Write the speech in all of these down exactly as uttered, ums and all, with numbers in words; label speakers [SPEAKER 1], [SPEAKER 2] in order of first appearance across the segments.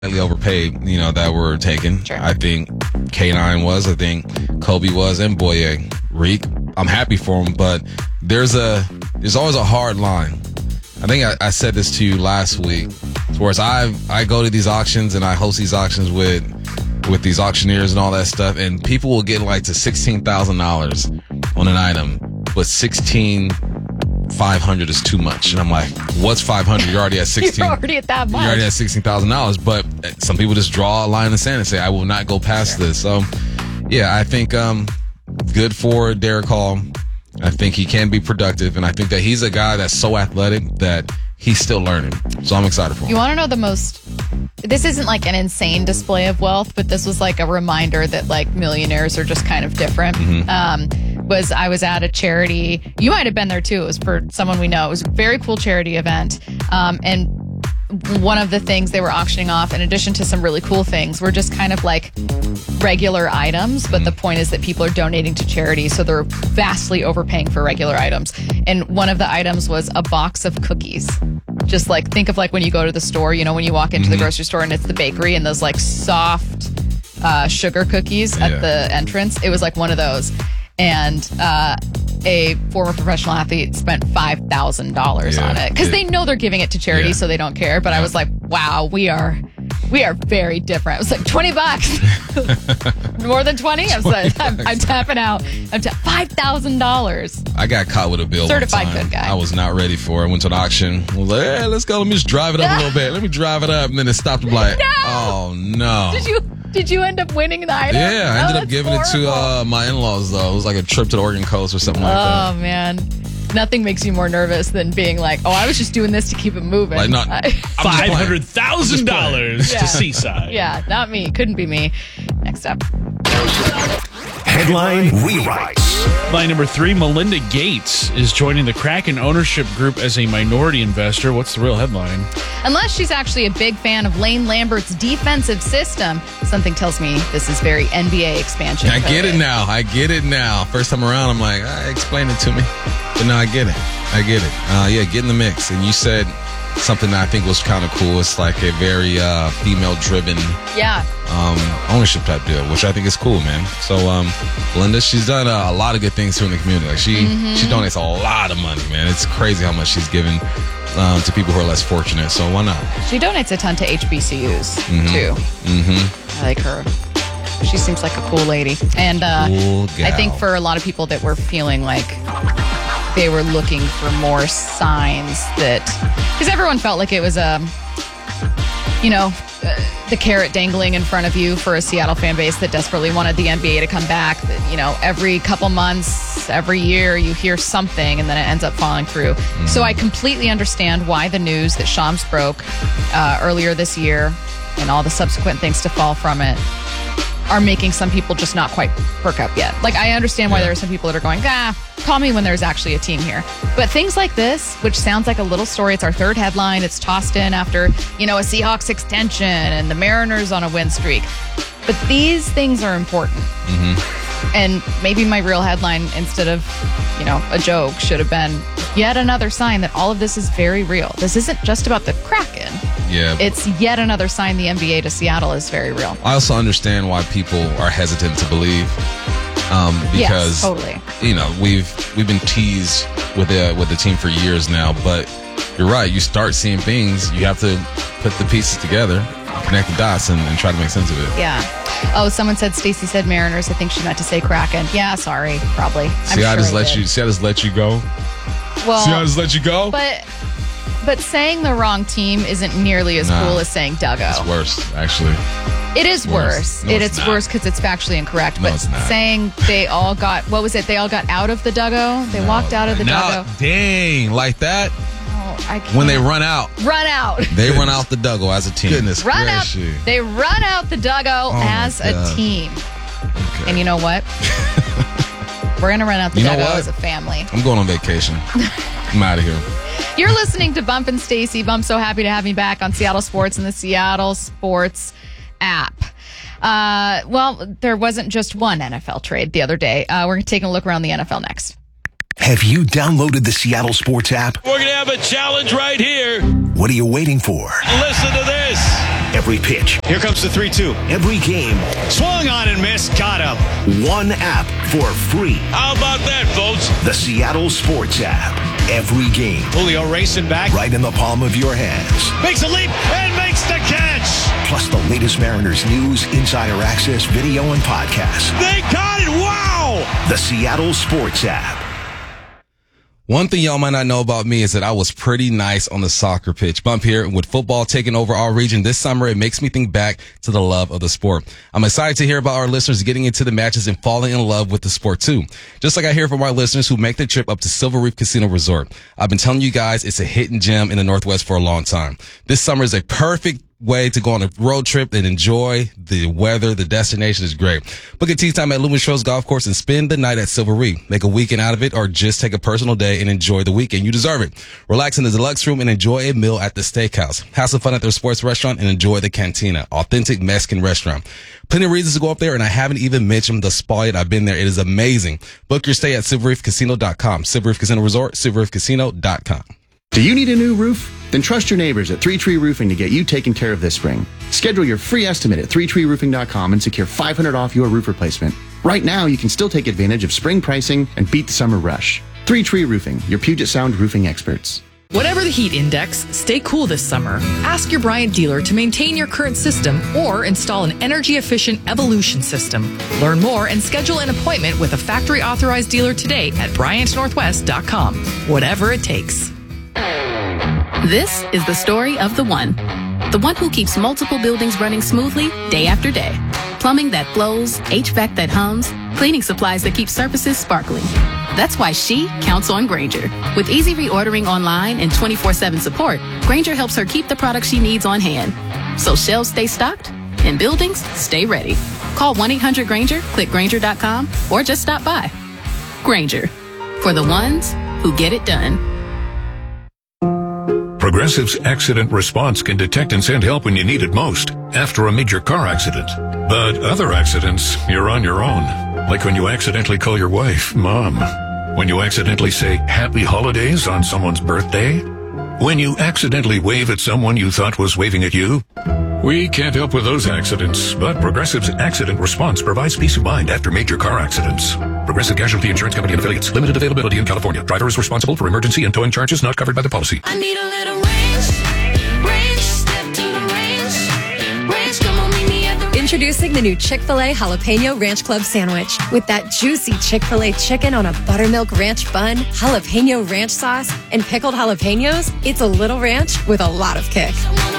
[SPEAKER 1] overpaid, you know, that were taken.
[SPEAKER 2] Sure.
[SPEAKER 1] I think K nine was, I think Kobe was, and Boye. Reek, I'm happy for him, but there's a there's always a hard line. I think I, I said this to you last week. Whereas I I go to these auctions and I host these auctions with with these auctioneers and all that stuff, and people will get like to sixteen thousand dollars on an item, but sixteen five hundred is too much. And I'm like, what's five hundred? You're already at sixteen.
[SPEAKER 2] You're already at that much.
[SPEAKER 1] You're already at sixteen thousand dollars. But some people just draw a line in the sand and say, I will not go past
[SPEAKER 2] Sure.
[SPEAKER 1] this. So, yeah, I think um, good for Derek Hall. I think he can be productive. And I think that he's a guy that's so athletic that he's still learning. So I'm excited for him.
[SPEAKER 2] You want to know the most... This isn't like an insane display of wealth, but this was like a reminder that like millionaires are just kind of different.
[SPEAKER 1] Mm-hmm.
[SPEAKER 2] Um, was I was at a charity. You might have been there too. It was for someone we know. It was a very cool charity event. Um, and one of the things they were auctioning off, in addition to some really cool things, were just kind of like regular items. But the point is that people are donating to charity, so they're vastly overpaying for regular items. And one of the items was a box of cookies. Just like, think of like when you go to the store, you know, when you walk into mm-hmm. the grocery store and it's the bakery and those like soft uh, sugar cookies
[SPEAKER 1] yeah.
[SPEAKER 2] at the entrance. It was like one of those. And uh, a former professional athlete spent five thousand dollars
[SPEAKER 1] yeah.
[SPEAKER 2] on it because
[SPEAKER 1] yeah.
[SPEAKER 2] they know they're giving it to charity,
[SPEAKER 1] yeah.
[SPEAKER 2] so they don't care. But yeah. I was like, wow, we are we are very different. It was like twenty bucks. More than twenty? I'm, sorry, I'm, I'm tapping out. I'm ta- five thousand dollars.
[SPEAKER 1] I got caught with a bill.
[SPEAKER 2] Certified
[SPEAKER 1] one time.
[SPEAKER 2] good guy.
[SPEAKER 1] I was not ready for it. I went to an auction. I was like, hey, let's go. Let me just drive it up a little bit. Let me drive it up. And then it stopped. I'm like,
[SPEAKER 2] no!
[SPEAKER 1] oh, no.
[SPEAKER 2] Did you Did you end up winning the item?
[SPEAKER 1] Yeah, I
[SPEAKER 2] oh,
[SPEAKER 1] ended up giving
[SPEAKER 2] horrible.
[SPEAKER 1] it to uh, my in-laws, though. It was like a trip to the Oregon coast or something like that.
[SPEAKER 2] Oh, man. Nothing makes you more nervous than being like, oh, I was just doing this to keep it moving.
[SPEAKER 1] Like, not
[SPEAKER 2] I-
[SPEAKER 3] five hundred thousand dollars
[SPEAKER 2] Yeah.
[SPEAKER 3] to Seaside.
[SPEAKER 2] Yeah, not me. Couldn't be me. Next up.
[SPEAKER 4] Headline rewrites.
[SPEAKER 3] Line number three, Melinda Gates is joining the Kraken ownership group as a minority investor. What's the real headline?
[SPEAKER 2] Unless she's actually a big fan of Lane Lambert's defensive system, something tells me this is very N B A expansion.
[SPEAKER 1] I get
[SPEAKER 2] coded.
[SPEAKER 1] it now. I get it now. First time around, I'm like, ah, explain it to me. But no, I get it. I get it. Uh, yeah, get in the mix. And you said something that I think was kind of cool. It's like a very uh, female-driven
[SPEAKER 2] Yeah.
[SPEAKER 1] um, ownership type deal, which I think is cool, man. So, um, Linda, she's done uh, a lot of good things here in the community. Like she,
[SPEAKER 2] Mm-hmm.
[SPEAKER 1] she donates a lot of money, man. It's crazy how much she's given um, to people who are less fortunate. So why not?
[SPEAKER 2] She donates a ton to H B C Us,
[SPEAKER 1] Mm-hmm.
[SPEAKER 2] too.
[SPEAKER 1] Mm-hmm.
[SPEAKER 2] I like her. She seems like a cool lady. And uh,
[SPEAKER 1] Cool gal.
[SPEAKER 2] I think for a lot of people that were feeling like they were looking for more signs that, because everyone felt like it was a, you know, uh, the carrot dangling in front of you for a Seattle fan base that desperately wanted the N B A to come back. That, you know, every couple months, every year, you hear something and then it ends up falling through. Mm. So I completely understand why the news that Shams broke uh, earlier this year and all the subsequent things to fall from it are making some people just not quite perk up yet. Like, I understand why
[SPEAKER 1] Yeah.
[SPEAKER 2] there are some people that are going, ah, call me when there's actually a team here. But things like this, which sounds like a little story, it's our third headline, it's tossed in after, you know, a Seahawks extension and the Mariners on a win streak. But these things are important.
[SPEAKER 1] Mm-hmm.
[SPEAKER 2] And maybe my real headline, instead of, you know, a joke, should have been yet another sign that all of this is very real. This isn't just about the Kraken.
[SPEAKER 1] Yeah.
[SPEAKER 2] It's yet another sign the N B A to Seattle is very real.
[SPEAKER 1] I also understand why people are hesitant to believe, um, because
[SPEAKER 2] Yes, totally.
[SPEAKER 1] you know we've we've been teased with the with the team for years now. But you're right. You start seeing things. You have to put the pieces together, connect the dots, and, and try to make sense of it.
[SPEAKER 2] Yeah. Oh, someone said Stacey said Mariners. I think she meant to say Kraken. Yeah, sorry, probably. I'm
[SPEAKER 1] See, I
[SPEAKER 2] sure
[SPEAKER 1] just
[SPEAKER 2] I
[SPEAKER 1] let
[SPEAKER 2] did.
[SPEAKER 1] you. See, I just let you go.
[SPEAKER 2] Well,
[SPEAKER 1] See, I just let you go.
[SPEAKER 2] but but saying the wrong team isn't nearly as
[SPEAKER 1] Nah.
[SPEAKER 2] cool as saying Duggo.
[SPEAKER 1] It's worse, actually.
[SPEAKER 2] It is
[SPEAKER 1] worse.
[SPEAKER 2] worse.
[SPEAKER 1] No,
[SPEAKER 2] it,
[SPEAKER 1] it's
[SPEAKER 2] it's
[SPEAKER 1] not.
[SPEAKER 2] worse because it's factually incorrect.
[SPEAKER 1] No,
[SPEAKER 2] but
[SPEAKER 1] it's not.
[SPEAKER 2] saying they all got, what was it? They all got out of the Duggo. They walked out of the
[SPEAKER 1] now,
[SPEAKER 2] Duggo.
[SPEAKER 1] dang, like that.
[SPEAKER 2] Oh, I can't.
[SPEAKER 1] When they run out,
[SPEAKER 2] run out.
[SPEAKER 1] they run out the Duggo as a team. Goodness
[SPEAKER 2] Run out.
[SPEAKER 1] gracious.
[SPEAKER 2] They run out the Duggo
[SPEAKER 1] my
[SPEAKER 2] as a
[SPEAKER 1] God.
[SPEAKER 2] team.
[SPEAKER 1] Okay.
[SPEAKER 2] And you know what? We're going to run out the
[SPEAKER 1] You know
[SPEAKER 2] Duggo
[SPEAKER 1] what?
[SPEAKER 2] as a family.
[SPEAKER 1] I'm going on vacation. I'm out of here.
[SPEAKER 2] You're listening to Bump and Stacy. Bump, so happy to have me back on Seattle Sports and the Seattle Sports app. Uh, well, there wasn't just one N F L trade the other day. Uh, we're taking a look around the N F L next.
[SPEAKER 4] Have you downloaded the Seattle Sports app?
[SPEAKER 5] We're going to have a challenge right here.
[SPEAKER 4] What are you waiting for?
[SPEAKER 5] Listen to this.
[SPEAKER 4] Every pitch,
[SPEAKER 5] Here comes the three two.
[SPEAKER 4] every game,
[SPEAKER 5] Swung on and missed. Got him.
[SPEAKER 4] one app for free.
[SPEAKER 5] How about that, folks?
[SPEAKER 4] The Seattle Sports app. Every game,
[SPEAKER 5] Julio racing back.
[SPEAKER 4] right in the palm of your hands.
[SPEAKER 5] Makes a leap and makes the catch.
[SPEAKER 4] Plus the latest Mariners news, insider access, video, and podcasts.
[SPEAKER 5] They got it. Wow.
[SPEAKER 4] The Seattle Sports app.
[SPEAKER 1] One thing y'all might not know about me is that I was pretty nice on the soccer pitch. Bump here. With football taking over our region this summer, it makes me think back to the love of the sport. I'm excited to hear about our listeners getting into the matches and falling in love with the sport too. Just like I hear from our listeners who make the trip up to Silver Reef Casino Resort. I've been telling you guys it's a hidden gem in the Northwest for a long time. This summer is a perfect way to go on a road trip and enjoy the weather. The destination is great. Book a tee time at Lumen Trails Golf Course and spend the night at Silver Reef. Make a weekend out of it or just take a personal day and enjoy the weekend. You deserve it. Relax in the deluxe room and enjoy a meal at the steakhouse. Have some fun at their sports restaurant and enjoy the cantina, authentic Mexican restaurant. Plenty of reasons to go up there, and I haven't even mentioned the spa yet. I've been there. It is amazing. Book your stay at silver reef casino dot com. Silver Reef Casino Resort, silver reef casino dot com.
[SPEAKER 6] Do you need a new roof? Then trust your neighbors at Three Tree Roofing to get you taken care of this spring. Schedule your free estimate at three tree roofing dot com and secure five hundred dollars off your roof replacement. Right now, you can still take advantage of spring pricing and beat the summer rush. Three Tree Roofing, your Puget Sound roofing experts.
[SPEAKER 7] Whatever the heat index, stay cool this summer. Ask your Bryant dealer to maintain your current system or install an energy-efficient Evolution system. Learn more and schedule an appointment with a factory-authorized dealer today at bryant northwest dot com. Whatever it takes.
[SPEAKER 8] This is the story of the one. The one who keeps multiple buildings running smoothly day after day. Plumbing that flows, H V A C that hums, cleaning supplies that keep surfaces sparkling. That's why she counts on Grainger. With easy reordering online and twenty-four seven support, Grainger helps her keep the products she needs on hand. So shelves stay stocked and buildings stay ready. Call one eight hundred Grainger, click Grainger dot com, or just stop by. Grainger, for the ones who get it done.
[SPEAKER 9] Progressive's accident response can detect and send help when you need it most after a major car accident. But other accidents, you're on your own. Like when you accidentally call your wife Mom. When you accidentally say Happy Holidays on someone's birthday. When you accidentally wave at someone you thought was waving at you. We can't help with those accidents, but Progressive's accident response provides peace of mind after major car accidents. Progressive Casualty Insurance Company and affiliates. Limited availability in California. Driver is responsible for emergency and towing charges not covered by the policy.
[SPEAKER 10] I need a little range, range, step to the range, range, come on, meet me at the range.
[SPEAKER 11] Introducing the new Chick-fil-A Jalapeno Ranch Club Sandwich. With that juicy Chick-fil-A chicken on a buttermilk ranch bun, jalapeno ranch sauce, and pickled jalapenos, it's a little ranch with a lot of kick.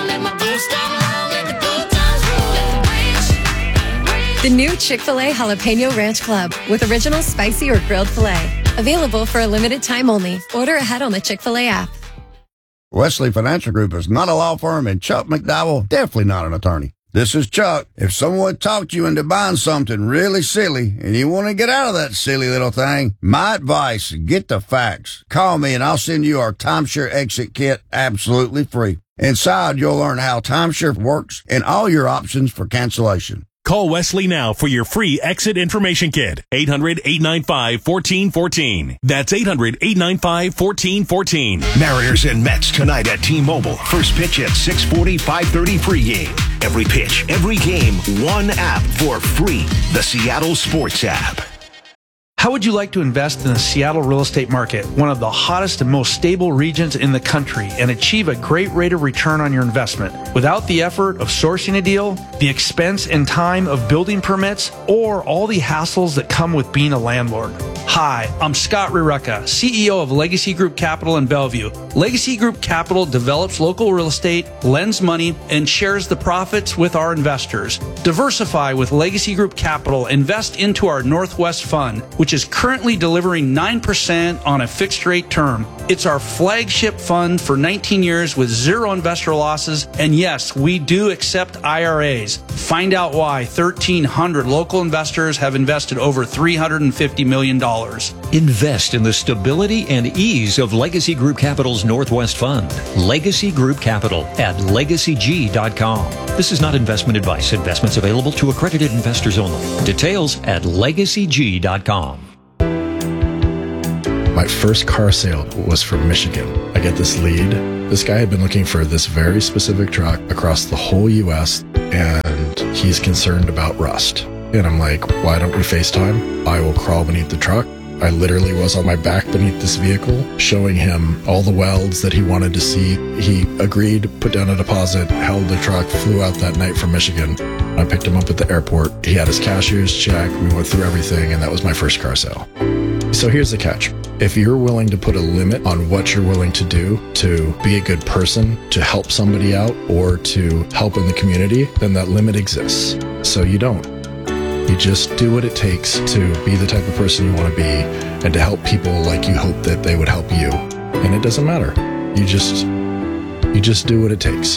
[SPEAKER 11] The new Chick-fil-A Jalapeno Ranch Club with original spicy or grilled filet. Available for a limited time only. Order ahead on the Chick-fil-A app.
[SPEAKER 12] Wesley Financial Group is not a law firm, and Chuck McDowell definitely not an attorney. This is Chuck. If someone talked you into buying something really silly and you want to get out of that silly little thing, my advice, get the facts. Call me and I'll send you our timeshare exit kit absolutely free. Inside, you'll learn how timeshare works and all your options for cancellation.
[SPEAKER 13] Call Wesley now for your free exit information kit. eight hundred, eight nine five, one four one four. That's eight hundred, eight nine five, one four one four.
[SPEAKER 4] Mariners and Mets tonight at T-Mobile. First pitch at six forty, five thirty pregame. Every pitch, every game, one app for free. The Seattle Sports app.
[SPEAKER 14] How would you like to invest in the Seattle real estate market, one of the hottest and most stable regions in the country, and achieve a great rate of return on your investment without the effort of sourcing a deal, the expense and time of building permits, or all the hassles that come with being a landlord? Hi, I'm Scott Rireka, C E O of Legacy Group Capital in Bellevue. Legacy Group Capital develops local real estate, lends money, and shares the profits with our investors. Diversify with Legacy Group Capital. Invest into our Northwest Fund, which is currently delivering nine percent on a fixed rate term. It's our flagship fund for nineteen years with zero investor losses. And yes, we do accept I R As. Find out why thirteen hundred local investors have invested over three hundred fifty million dollars.
[SPEAKER 15] Invest in the stability and ease of Legacy Group Capital's Northwest Fund. Legacy Group Capital at legacy g dot com. This is not investment advice. Investments available to accredited investors only. Details at legacy g dot com.
[SPEAKER 16] My first car sale was from Michigan. I get this lead. This guy had been looking for this very specific truck across the whole U S, and he's concerned about rust. And I'm like, why don't we FaceTime? I will crawl beneath the truck. I literally was on my back beneath this vehicle, showing him all the welds that he wanted to see. He agreed, put down a deposit, held the truck, flew out that night from Michigan. I picked him up at the airport. He had his cashier's check. We went through everything, and that was my first car sale. So here's the catch. If you're willing to put a limit on what you're willing to do to be a good person, to help somebody out, or to help in the community, then that limit exists. So you don't. You just do what it takes to be the type of person you want to be and to help people like you hope that they would help you. And it doesn't matter. You just, you just do what it takes.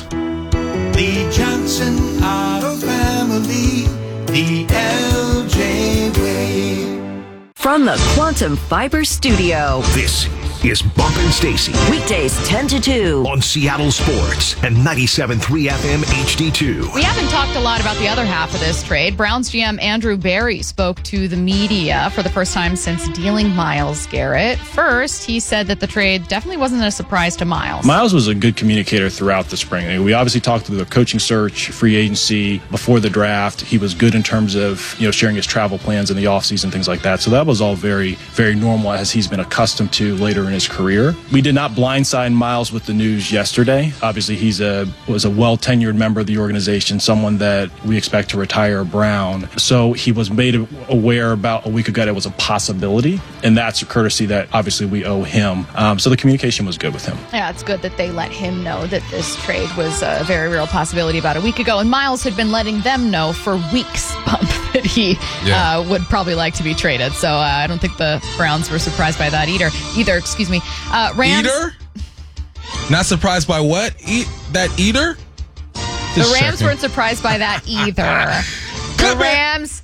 [SPEAKER 10] The Johnson Auto Family, the L J way.
[SPEAKER 17] From the Quantum Fiber Studio.
[SPEAKER 4] This is Bump and Stacy.
[SPEAKER 17] Weekdays ten to two.
[SPEAKER 4] On Seattle Sports and ninety-seven point three F M H D two.
[SPEAKER 2] We haven't talked a lot about the other half of this trade. Browns G M Andrew Berry spoke to the media for the first time since dealing Myles Garrett. First, he said that the trade definitely wasn't a surprise to Myles.
[SPEAKER 18] Myles was a good communicator throughout the spring. I mean, we obviously talked through the coaching search, free agency, before the draft. He was good in terms of, you know, sharing his travel plans in the offseason, things like that. So that was all very, very normal, as he's been accustomed to later in his career. We did not blindside Myles with the news yesterday. Obviously, he's a was a well-tenured member of the organization, someone that we expect to retire a Brown. So he was made aware about a week ago that it was a possibility, and that's a courtesy that obviously we owe him. Um, so the communication was good with him.
[SPEAKER 2] Yeah, it's good that they let him know that this trade was a very real possibility about a week ago, and Myles had been letting them know for weeks, Bump, that he
[SPEAKER 1] Yeah.
[SPEAKER 2] uh, would probably like to be traded. So uh, I don't think the Browns were surprised by that either. Either, excuse me. Uh, Rams.
[SPEAKER 1] Eater? Not surprised by what? Eat that eater?
[SPEAKER 2] The
[SPEAKER 1] Just
[SPEAKER 2] Rams
[SPEAKER 1] checking.
[SPEAKER 2] weren't surprised by that either. The Rams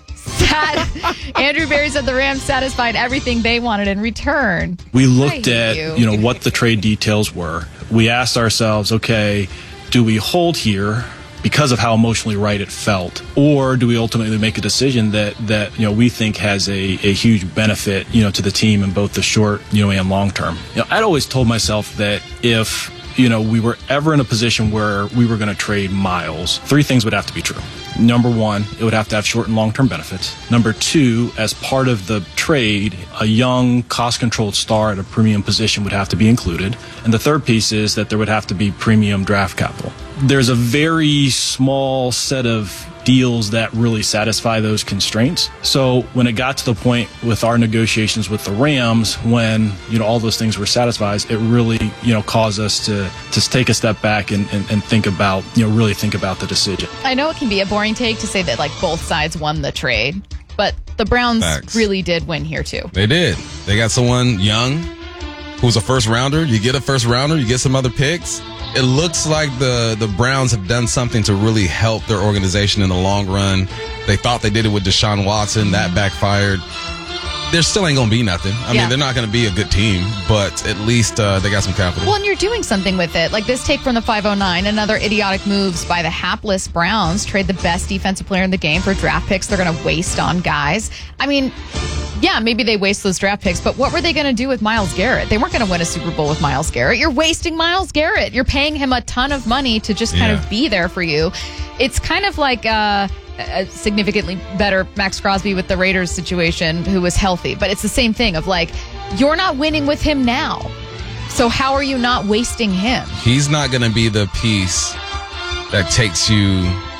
[SPEAKER 2] sat. Andrew Berry said the Rams satisfied everything they wanted in return.
[SPEAKER 18] We looked
[SPEAKER 2] I
[SPEAKER 18] at,
[SPEAKER 2] hate
[SPEAKER 18] you know, what the trade details were. We asked ourselves, okay, do we hold here because of how emotionally right it felt, or do we ultimately make a decision that that you know we think has a, a huge benefit, you know, to the team in both the short, you know, and long term? You know, I'd always told myself that if you know we were ever in a position where we were going to trade Myles, three things would have to be true. Number one, it would have to have short and long-term benefits. Number two, as part of the trade, a young, cost-controlled star at a premium position would have to be included. And the third piece is that there would have to be premium draft capital. There's a very small set of deals that really satisfy those constraints. So when it got to the point with our negotiations with the Rams, when, you know, all those things were satisfied, it really, you know, caused us to, to take a step back and, and, and think about, you know, really think about the decision.
[SPEAKER 2] I know it can be a boring take to say that like both sides won the trade, but the Browns
[SPEAKER 1] Facts.
[SPEAKER 2] really did win here too.
[SPEAKER 1] They did. They got someone young who's a first rounder. You get a first rounder, you get some other picks. It looks like the, the Browns have done something to really help their organization in the long run. They thought they did it with Deshaun Watson. That backfired. There still ain't going to be nothing. I
[SPEAKER 2] Yeah.
[SPEAKER 1] mean, they're not going to be a good team, but at least uh, they got some capital.
[SPEAKER 2] Well, and you're doing something with it. Like this take from the five oh nine, another idiotic moves by the hapless Browns. Trade the best defensive player in the game for draft picks they're going to waste on guys. I mean, yeah, maybe they waste those draft picks, but what were they going to do with Myles Garrett? They weren't going to win a Super Bowl with Myles Garrett. You're wasting Myles Garrett. You're paying him a ton of money to just kind
[SPEAKER 1] Yeah.
[SPEAKER 2] of be there for you. It's kind of like uh, a significantly better Max Crosby with the Raiders situation, who was healthy. But it's the same thing of like, you're not winning with him now. So how are you not wasting him?
[SPEAKER 1] He's not going to be the piece that takes you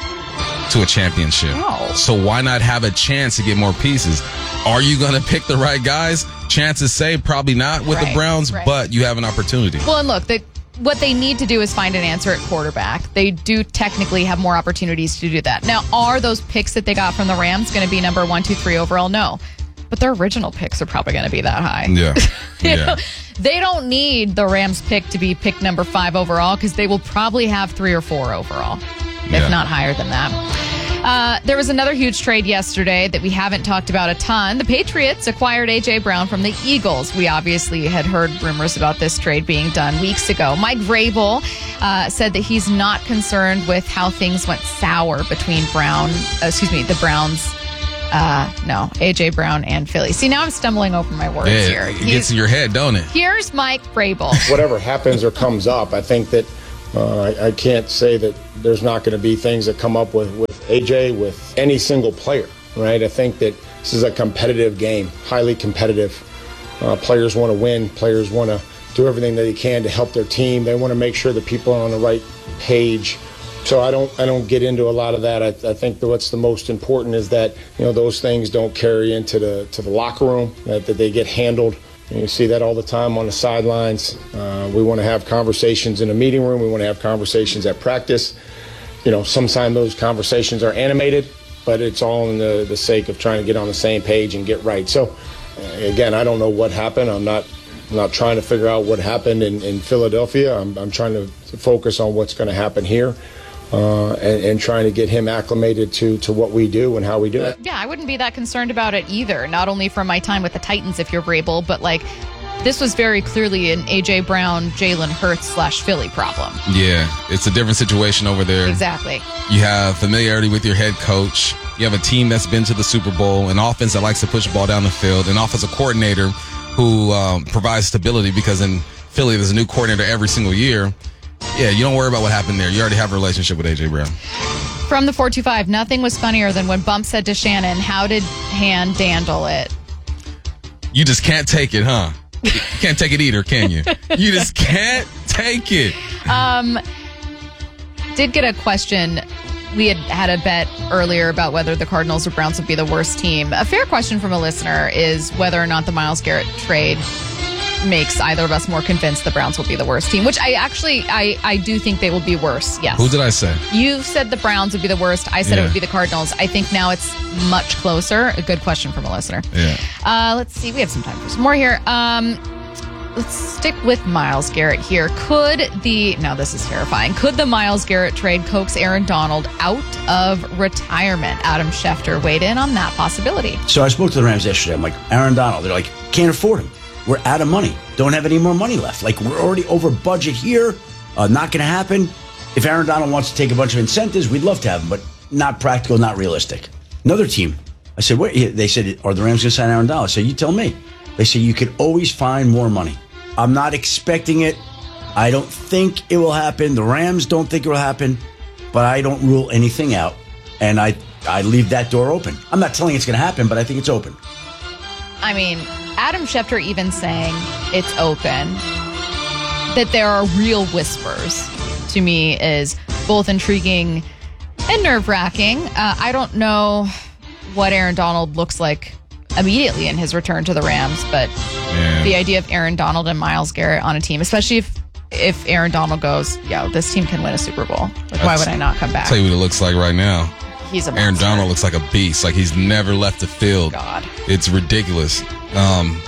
[SPEAKER 1] to a championship.
[SPEAKER 2] No.
[SPEAKER 1] So why not have a chance to get more pieces? Are you going to pick the right guys? Chances say probably not with
[SPEAKER 2] Right,
[SPEAKER 1] the Browns,
[SPEAKER 2] right.
[SPEAKER 1] but you have an opportunity.
[SPEAKER 2] Well, and look, the, what they need to do is find an answer at quarterback. They do technically have more opportunities to do that. Now, are those picks that they got from the Rams going to be number one, two, three overall? No. But their original picks are probably going to be that high.
[SPEAKER 1] Yeah.
[SPEAKER 2] You
[SPEAKER 1] yeah.
[SPEAKER 2] know, they don't need the Rams pick to be pick number five overall because they will probably have three or four overall,
[SPEAKER 1] Yeah.
[SPEAKER 2] if not higher than that. Uh, there was another huge trade yesterday that we haven't talked about a ton. The Patriots acquired A J. Brown from the Eagles. We obviously had heard rumors about this trade being done weeks ago. Mike Vrabel uh, said that he's not concerned with how things went sour between Brown, uh, excuse me, the Browns Uh, no, A J Brown and Philly. See, now I'm stumbling over my words
[SPEAKER 1] Yeah,
[SPEAKER 2] here.
[SPEAKER 1] it gets in your head, don't it?
[SPEAKER 2] Here's Mike Vrabel.
[SPEAKER 19] Whatever happens or comes up, I think that uh, I, I can't say that there's not going to be things that come up with, with A J, with any single player, right? I think that this is a competitive game, highly competitive. Uh, players want to win. Players want to do everything that they can to help their team. They want to make sure that people are on the right page. So I don't I don't get into a lot of that. I, I think that what's the most important is that, you know, those things don't carry into the to the locker room, that, that they get handled. And you see that all the time on the sidelines. Uh, we want to have conversations in a meeting room. We want to have conversations at practice. You know, sometimes those conversations are animated, but it's all in the, the sake of trying to get on the same page and get right. So, uh, again, I don't know what happened. I'm not I'm not trying to figure out what happened in, in Philadelphia. I'm, I'm trying to focus on what's going to happen here. Uh, and, and trying to get him acclimated to to what we do and how we do it.
[SPEAKER 2] Yeah, I wouldn't be that concerned about it either. Not only from my time with the Titans, if you're Vrabel, but like this was very clearly an A J Brown, Jalen Hurts slash Philly problem.
[SPEAKER 1] Yeah, it's a different situation over there.
[SPEAKER 2] Exactly.
[SPEAKER 1] You have familiarity with your head coach. You have a team that's been to the Super Bowl, an offense that likes to push the ball down the field, an offensive coordinator who um, provides stability because in Philly there's a new coordinator every single year. Yeah, you don't worry about what happened there. You already have a relationship with A J Brown.
[SPEAKER 2] From the four two five, nothing was funnier than when Bump said to Shannon, how did Han dandle it?
[SPEAKER 1] You just can't take it, huh? You can't take it either, can you? You just can't take it.
[SPEAKER 2] Um, did get a question. We had had a bet earlier about whether the Cardinals or Browns would be the worst team. A fair question from a listener is whether or not the Myles Garrett trade makes either of us more convinced the Browns will be the worst team, which I actually, I, I do think they will be worse, yes.
[SPEAKER 1] Who did I say?
[SPEAKER 2] You said the Browns would be the worst. I said
[SPEAKER 1] Yeah.
[SPEAKER 2] it would be the Cardinals. I think now it's much closer. A good question from a listener.
[SPEAKER 1] Yeah.
[SPEAKER 2] Uh, let's see. We have some time for some more here. Um, let's stick with Myles Garrett here. Could the, now this is terrifying, could the Myles Garrett trade coax Aaron Donald out of retirement? Adam Schefter weighed in on that possibility.
[SPEAKER 20] So I spoke to the Rams yesterday. I'm like, Aaron Donald. They're like, can't afford him. We're out of money. Don't have any more money left. Like, we're already over budget here. Uh, not going to happen. If Aaron Donald wants to take a bunch of incentives, we'd love to have him, but not practical, not realistic. Another team. I said, wait. They said, are the Rams going to sign Aaron Donald? I said, you tell me. They said, you could always find more money. I'm not expecting it. I don't think it will happen. The Rams don't think it will happen, but I don't rule anything out. And I, I leave that door open. I'm not telling you it's going to happen, but I think it's open.
[SPEAKER 2] I mean, Adam Schefter even saying it's open, that there are real whispers, to me is both intriguing and nerve-wracking. Uh, I don't know what Aaron Donald looks like immediately in his return to the Rams, but
[SPEAKER 1] Man.
[SPEAKER 2] the idea of Aaron Donald and Myles Garrett on a team, especially if if Aaron Donald goes, yo, this team can win a Super Bowl. Like, why would I not come back?
[SPEAKER 1] I'll tell you what it looks like right now.
[SPEAKER 2] He's a
[SPEAKER 1] Aaron
[SPEAKER 2] monster.
[SPEAKER 1] Donald looks like a beast. Like he's never left the field.
[SPEAKER 2] God.
[SPEAKER 1] It's ridiculous. Um,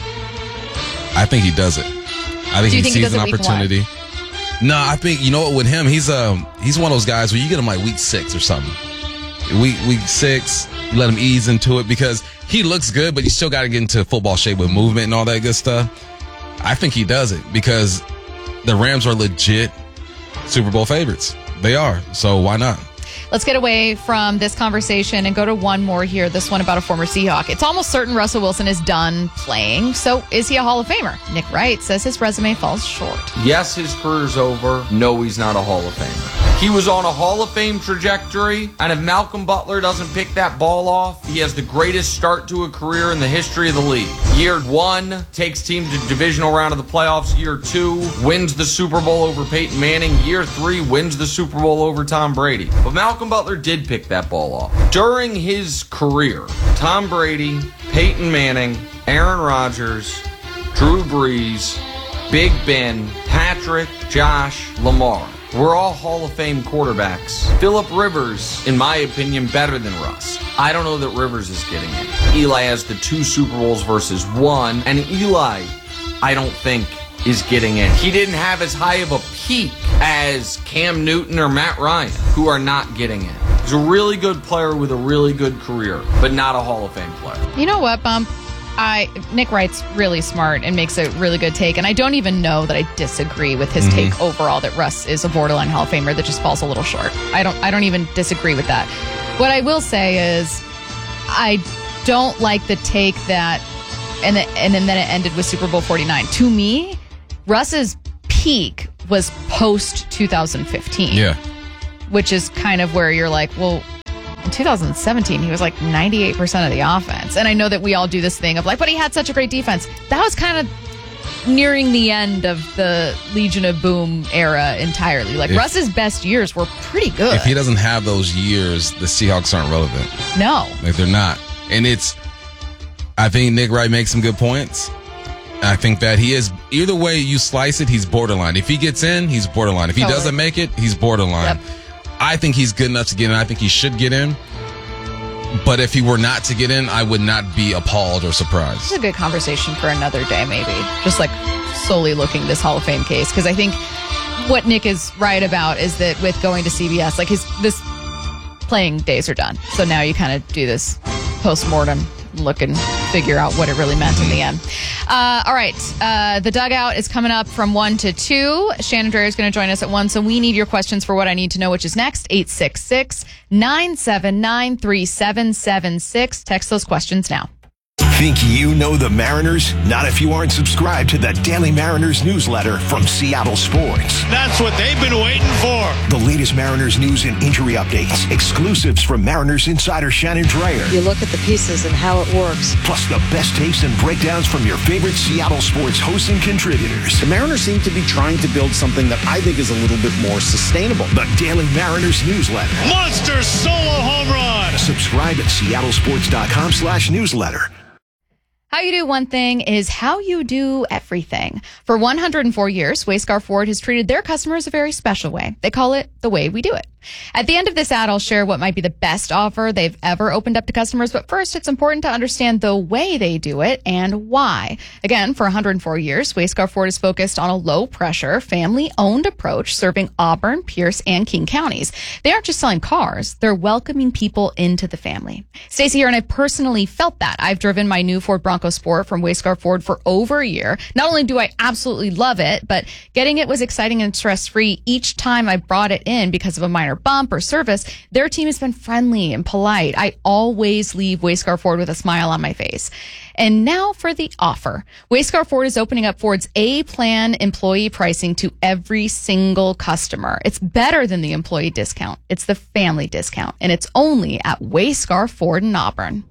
[SPEAKER 1] I think he does it. I think
[SPEAKER 2] Do you
[SPEAKER 1] he
[SPEAKER 2] think he
[SPEAKER 1] sees
[SPEAKER 2] does
[SPEAKER 1] an
[SPEAKER 2] it week
[SPEAKER 1] opportunity. No, I think, you know what, with him, he's um he's one of those guys where you get him like week six or something. Week week six, you let him ease into it because he looks good, but you still got to get into football shape with movement and all that good stuff. I think he does it because the Rams are legit Super Bowl favorites. They are. So why not?
[SPEAKER 2] Let's get away from this conversation and go to one more here. This one about a former Seahawk. It's almost certain Russell Wilson is done playing. So is he a Hall of Famer? Nick Wright says his resume falls short.
[SPEAKER 21] Yes, his career's over. No, he's not a Hall of Famer. He was on a Hall of Fame trajectory, and if Malcolm Butler doesn't pick that ball off, he has the greatest start to a career in the history of the league. Year one, takes team to divisional round of the playoffs. Year two, wins the Super Bowl over Peyton Manning. Year three, wins the Super Bowl over Tom Brady. But Malcolm Butler did pick that ball off. During his career, Tom Brady, Peyton Manning, Aaron Rodgers, Drew Brees, Big Ben, Patrick, Josh, Lamar were all Hall of Fame quarterbacks. Phillip Rivers, in my opinion, better than Russ. I don't know that Rivers is getting it. Eli has the two Super Bowls versus one, and Eli, I don't think, is getting it. He didn't have as high of a peak as Cam Newton or Matt Ryan, who are not getting it. He's a really good player with a really good career, but not a Hall of Fame player.
[SPEAKER 2] You know what, Bump? I Nick Wright's really smart and makes a really good take, and I don't even know that I disagree with his
[SPEAKER 1] Mm-hmm.
[SPEAKER 2] take overall that Russ is a borderline Hall of Famer that just falls a little short. I don't I don't even disagree with that. What I will say is I don't like the take that, and, the, and then, then it ended with Super Bowl forty-nine. To me, Russ's peak was post twenty fifteen.
[SPEAKER 1] Yeah.
[SPEAKER 2] Which is kind of where you're like, well, in two thousand seventeen, he was like ninety-eight percent of the offense. And I know that we all do this thing of like, but he had such a great defense. That was kind of nearing the end of the Legion of Boom era entirely. Like,
[SPEAKER 1] If-
[SPEAKER 2] Russ's best years were pretty good.
[SPEAKER 1] If he doesn't have those years, the Seahawks aren't relevant.
[SPEAKER 2] No.
[SPEAKER 1] Like, they're not. And it's, I think Nick Wright makes some good points. I think that he is, either way you slice it, he's borderline. If he gets in, he's borderline. If he
[SPEAKER 2] Totally.
[SPEAKER 1] doesn't make it, he's borderline.
[SPEAKER 2] Yep.
[SPEAKER 1] I think he's good enough to get in. I think he should get in. But if he were not to get in, I would not be appalled or surprised.
[SPEAKER 2] This is a good conversation for another day, maybe. Just like solely looking this Hall of Fame case. Because I think what Nick is right about is that with going to C B S, like his this playing days are done. So now you kind of do this post-mortem look and figure out what it really meant in the end. Uh, all right. Uh, the dugout is coming up from one to two. Shannon Drayer is going to join us at one. So we need your questions for What I Need to Know, which is next. eight six six, nine seven nine, three seven seven six. Text those questions now.
[SPEAKER 4] Think you know the Mariners? Not if you aren't subscribed to the Daily Mariners newsletter from Seattle Sports.
[SPEAKER 5] That's what they've been waiting for.
[SPEAKER 4] The latest Mariners news and injury updates, exclusives from Mariners insider Shannon Drayer.
[SPEAKER 3] You look at the pieces and how it works.
[SPEAKER 4] Plus the best takes and breakdowns from your favorite Seattle sports hosts and contributors.
[SPEAKER 22] The Mariners seem to be trying to build something that I think is a little bit more sustainable.
[SPEAKER 4] The Daily Mariners newsletter.
[SPEAKER 5] Monster solo home run.
[SPEAKER 4] Subscribe at seattlesports.com slash newsletter.
[SPEAKER 2] How you do one thing is how you do everything. For one hundred four years, Wayscar Ford has treated their customers a very special way. They call it the way we do it. At the end of this ad, I'll share what might be the best offer they've ever opened up to customers. But first, it's important to understand the way they do it and why. Again, for one hundred four years, Wayscar Ford is focused on a low-pressure, family-owned approach serving Auburn, Pierce, and King counties. They aren't just selling cars. They're welcoming people into the family. Stacey here, and I've personally felt that. I've driven my new Ford Bronco Sport from Wayscar Ford for over a year. Not only do I absolutely love it, but getting it was exciting and stress-free each time I brought it in because of a minor bump or service. Their team has been friendly and polite. I always leave Wayscar Ford with a smile on my face. And now for the offer. Wayscar Ford is opening up Ford's A-Plan employee pricing to every single customer. It's better than the employee discount. It's the family discount, and it's only at Wayscar Ford in Auburn.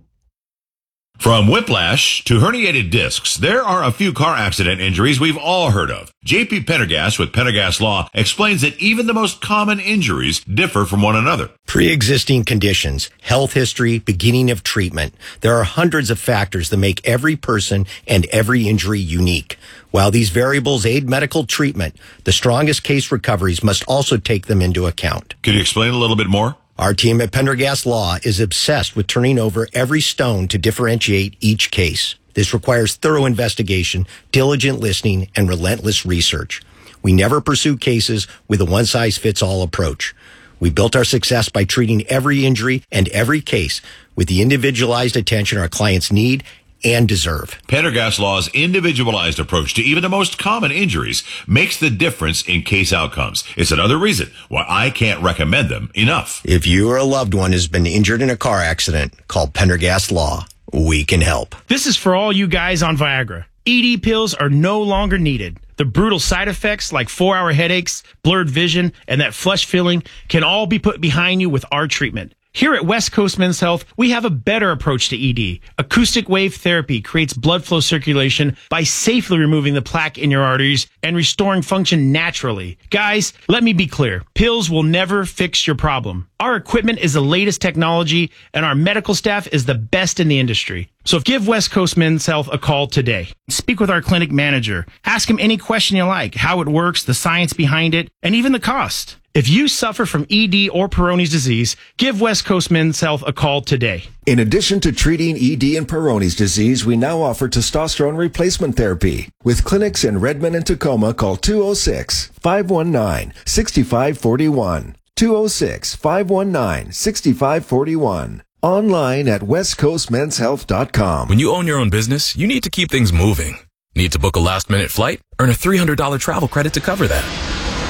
[SPEAKER 23] From whiplash to herniated discs, there are a few car accident injuries we've all heard of. J P Pendergast with Pendergast Law explains that even the most common injuries differ from one another.
[SPEAKER 24] Pre-existing conditions, health history, beginning of treatment. There are hundreds of factors that make every person and every injury unique. While these variables aid medical treatment, the strongest case recoveries must also take them into account.
[SPEAKER 23] Could you explain a little bit more?
[SPEAKER 24] Our team at Pendergast Law is obsessed with turning over every stone to differentiate each case. This requires thorough investigation, diligent listening, and relentless research. We never pursue cases with a one-size-fits-all approach. We built our success by treating every injury and every case with the individualized attention our clients need and deserve.
[SPEAKER 23] Pendergast Law's individualized approach to even the most common injuries makes the difference in case outcomes. It's another reason why I can't recommend them enough.
[SPEAKER 24] If you or a loved one has been injured in a car accident, call Pendergast Law. We can help.
[SPEAKER 25] This is for all you guys on Viagra. E D pills are no longer needed. The brutal side effects like four-hour headaches, blurred vision, and that flush feeling can all be put behind you with our treatment. Here at West Coast Men's Health, we have a better approach to E D. Acoustic wave therapy creates blood flow circulation by safely removing the plaque in your arteries and restoring function naturally. Guys, let me be clear. Pills will never fix your problem. Our equipment is the latest technology, and our medical staff is the best in the industry. So give West Coast Men's Health a call today. Speak with our clinic manager. Ask him any question you like, how it works, the science behind it, and even the cost. If you suffer from E D or Peyronie's disease, give West Coast Men's Health a call today.
[SPEAKER 26] In addition to treating E D and Peyronie's disease, we now offer testosterone replacement therapy. With clinics in Redmond and Tacoma, call two oh six, five one nine, six five four one. two oh six, five one nine, six five four one. Online at west coast men's health dot com.
[SPEAKER 27] When you own your own business, you need to keep things moving. Need to book a last-minute flight? Earn a three hundred dollars travel credit to cover that.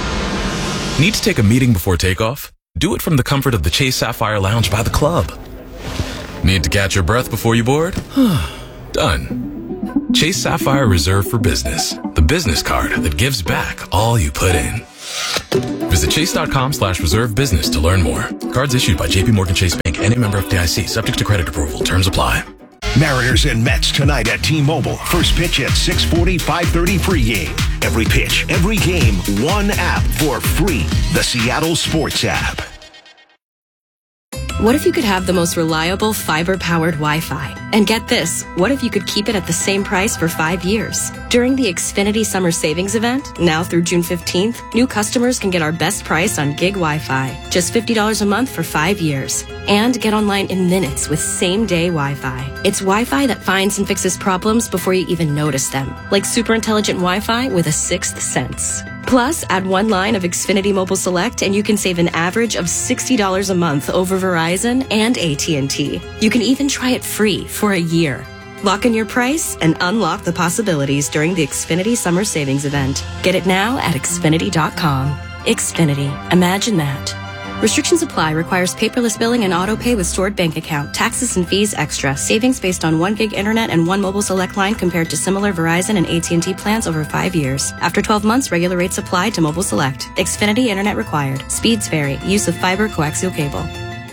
[SPEAKER 27] Need to take a meeting before takeoff? Do it from the comfort of the Chase Sapphire Lounge by the club. Need to catch your breath before you board? Done. Chase Sapphire Reserve for Business, the business card that gives back all you put in. Visit chase.com slash reserve business to learn more. Cards issued by J P Morgan Chase Bank and a member F D I C, subject to credit approval. Terms apply.
[SPEAKER 4] Mariners and Mets tonight at T-Mobile. First pitch at six forty, five thirty pregame. Every pitch, every game, one app for free. The Seattle Sports app.
[SPEAKER 6] What if you could have the most reliable fiber-powered Wi-Fi? And get this, what if you could keep it at the same price for five years? During the Xfinity Summer Savings Event, now through June fifteenth, new customers can get our best price on gig Wi-Fi, just fifty dollars a month for five years. And get online in minutes with same-day Wi-Fi. It's Wi-Fi that finds and fixes problems before you even notice them, like super intelligent Wi-Fi with a sixth sense. Plus, add one line of Xfinity Mobile Select and you can save an average of sixty dollars a month over Verizon and A T and T. You can even try it free for a year. Lock in your price and unlock the possibilities during the Xfinity Summer Savings Event. Get it now at Xfinity dot com. Xfinity. Imagine that. Restrictions apply. Requires paperless billing and auto pay with stored bank account. Taxes and fees extra. Savings based on one gig internet and one mobile select line compared to similar Verizon and A T and T plans over five years. After twelve months, regular rates apply to mobile select. Xfinity internet required. Speeds vary. Use of fiber coaxial cable.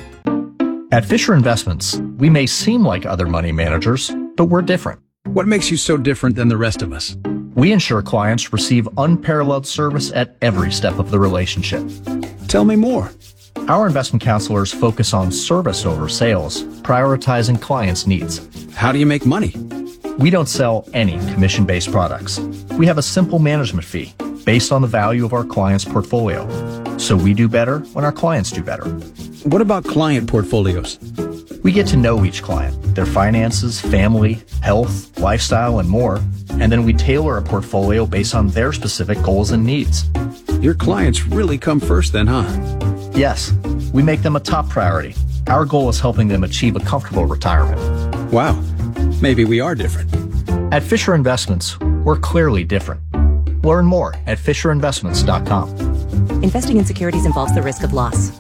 [SPEAKER 7] At Fisher Investments, we may seem like other money managers, but we're different.
[SPEAKER 8] What makes you so different than the rest of us?
[SPEAKER 7] We ensure clients receive unparalleled service at every step of the relationship.
[SPEAKER 8] Tell me more.
[SPEAKER 7] Our investment counselors focus on service over sales, prioritizing clients' needs.
[SPEAKER 8] How do you make money?
[SPEAKER 7] We don't sell any commission-based products. We have a simple management fee based on the value of our client's portfolio. So we do better when our clients do better.
[SPEAKER 8] What about client portfolios?
[SPEAKER 7] We get to know each client, their finances, family, health, lifestyle, and more, and then we tailor a portfolio based on their specific goals and needs.
[SPEAKER 8] Your clients really come first then, huh?
[SPEAKER 7] Yes, we make them a top priority. Our goal is helping them achieve a comfortable retirement.
[SPEAKER 8] Wow, maybe we are different.
[SPEAKER 7] At Fisher Investments, we're clearly different. Learn more at fisher investments dot com.
[SPEAKER 9] Investing in securities involves the risk of loss.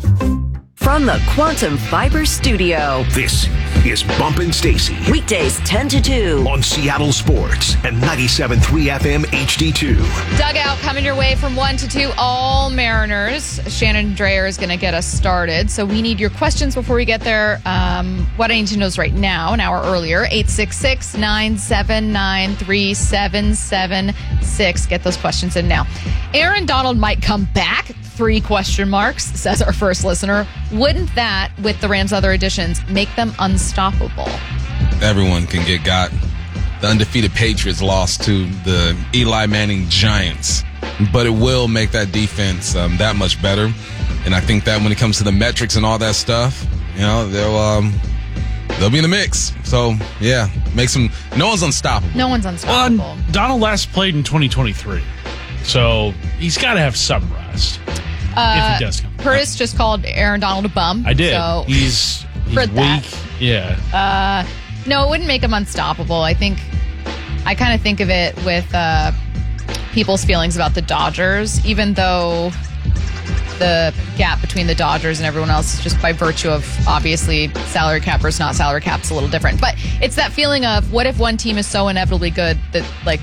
[SPEAKER 17] From the Quantum Fiber Studio.
[SPEAKER 4] This is Bumpin' Stacy.
[SPEAKER 17] Weekdays ten to two.
[SPEAKER 4] On Seattle Sports and ninety-seven point three F M H D two.
[SPEAKER 2] Dugout coming your way from one to two, all Mariners. Shannon Dreyer is going to get us started. So we need your questions before we get there. Um, what I need to know is right now, an hour earlier, eight six six, nine seven nine, three seven seven six. Get those questions in now. Aaron Donald might come back. Three question marks, says our first listener. Wouldn't that, with the Rams' other additions, make them unstoppable?
[SPEAKER 1] Everyone can get got. The undefeated Patriots lost to the Eli Manning Giants, but it will make that defense um, that much better. And I think that when it comes to the metrics and all that stuff, you know, they'll um, they'll be in the mix. So yeah, makes them. No one's unstoppable.
[SPEAKER 2] No one's unstoppable.
[SPEAKER 5] Well, Donald last played in twenty twenty-three, so he's got to have some rest.
[SPEAKER 2] Uh,
[SPEAKER 5] if he does come.
[SPEAKER 2] Curtis just called Aaron Donald a bum.
[SPEAKER 5] I did.
[SPEAKER 2] So
[SPEAKER 5] he's he's
[SPEAKER 2] for
[SPEAKER 5] weak.
[SPEAKER 2] that.
[SPEAKER 5] Yeah.
[SPEAKER 2] Uh, no, it wouldn't make him unstoppable. I think I kind of think of it with uh, people's feelings about the Dodgers, even though the gap between the Dodgers and everyone else is just by virtue of obviously salary cap versus not salary cap is a little different. But it's that feeling of what if one team is so inevitably good that like,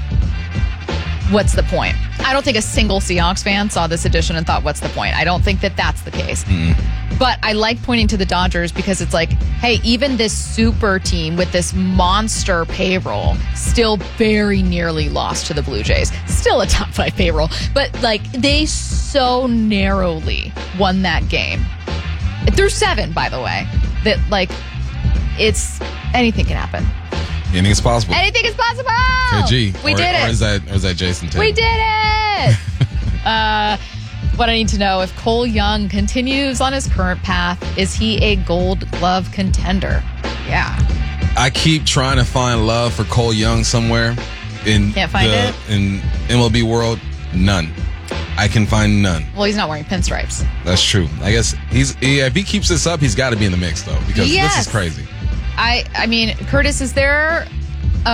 [SPEAKER 2] what's the point? I don't think a single Seahawks fan saw this edition and thought, what's the point? I don't think that that's the case. Mm-hmm. But I like pointing to the Dodgers because it's like, hey, even this super team with this monster payroll still very nearly lost to the Blue Jays. Still a top five payroll. But like they so narrowly won that game. Through seven, by the way. That like it's anything can happen.
[SPEAKER 1] Anything is possible.
[SPEAKER 2] Anything is possible.
[SPEAKER 1] K G.
[SPEAKER 2] We
[SPEAKER 1] or,
[SPEAKER 2] did it.
[SPEAKER 1] Or is that, or is that Jason Taylor?
[SPEAKER 2] We did it. uh, what I need to know, if Cole Young continues on his current path, is he a Gold Glove contender? Yeah.
[SPEAKER 1] I keep trying to find love for Cole Young somewhere in
[SPEAKER 2] Can't find
[SPEAKER 1] the
[SPEAKER 2] it?
[SPEAKER 1] in M L B world. None. I can find none.
[SPEAKER 2] Well, he's not wearing pinstripes.
[SPEAKER 1] That's true. I guess he's he, if he keeps this up, he's got to be in the mix though, because
[SPEAKER 2] Yes.
[SPEAKER 1] this is crazy.
[SPEAKER 2] I, I mean, Curtis, is there a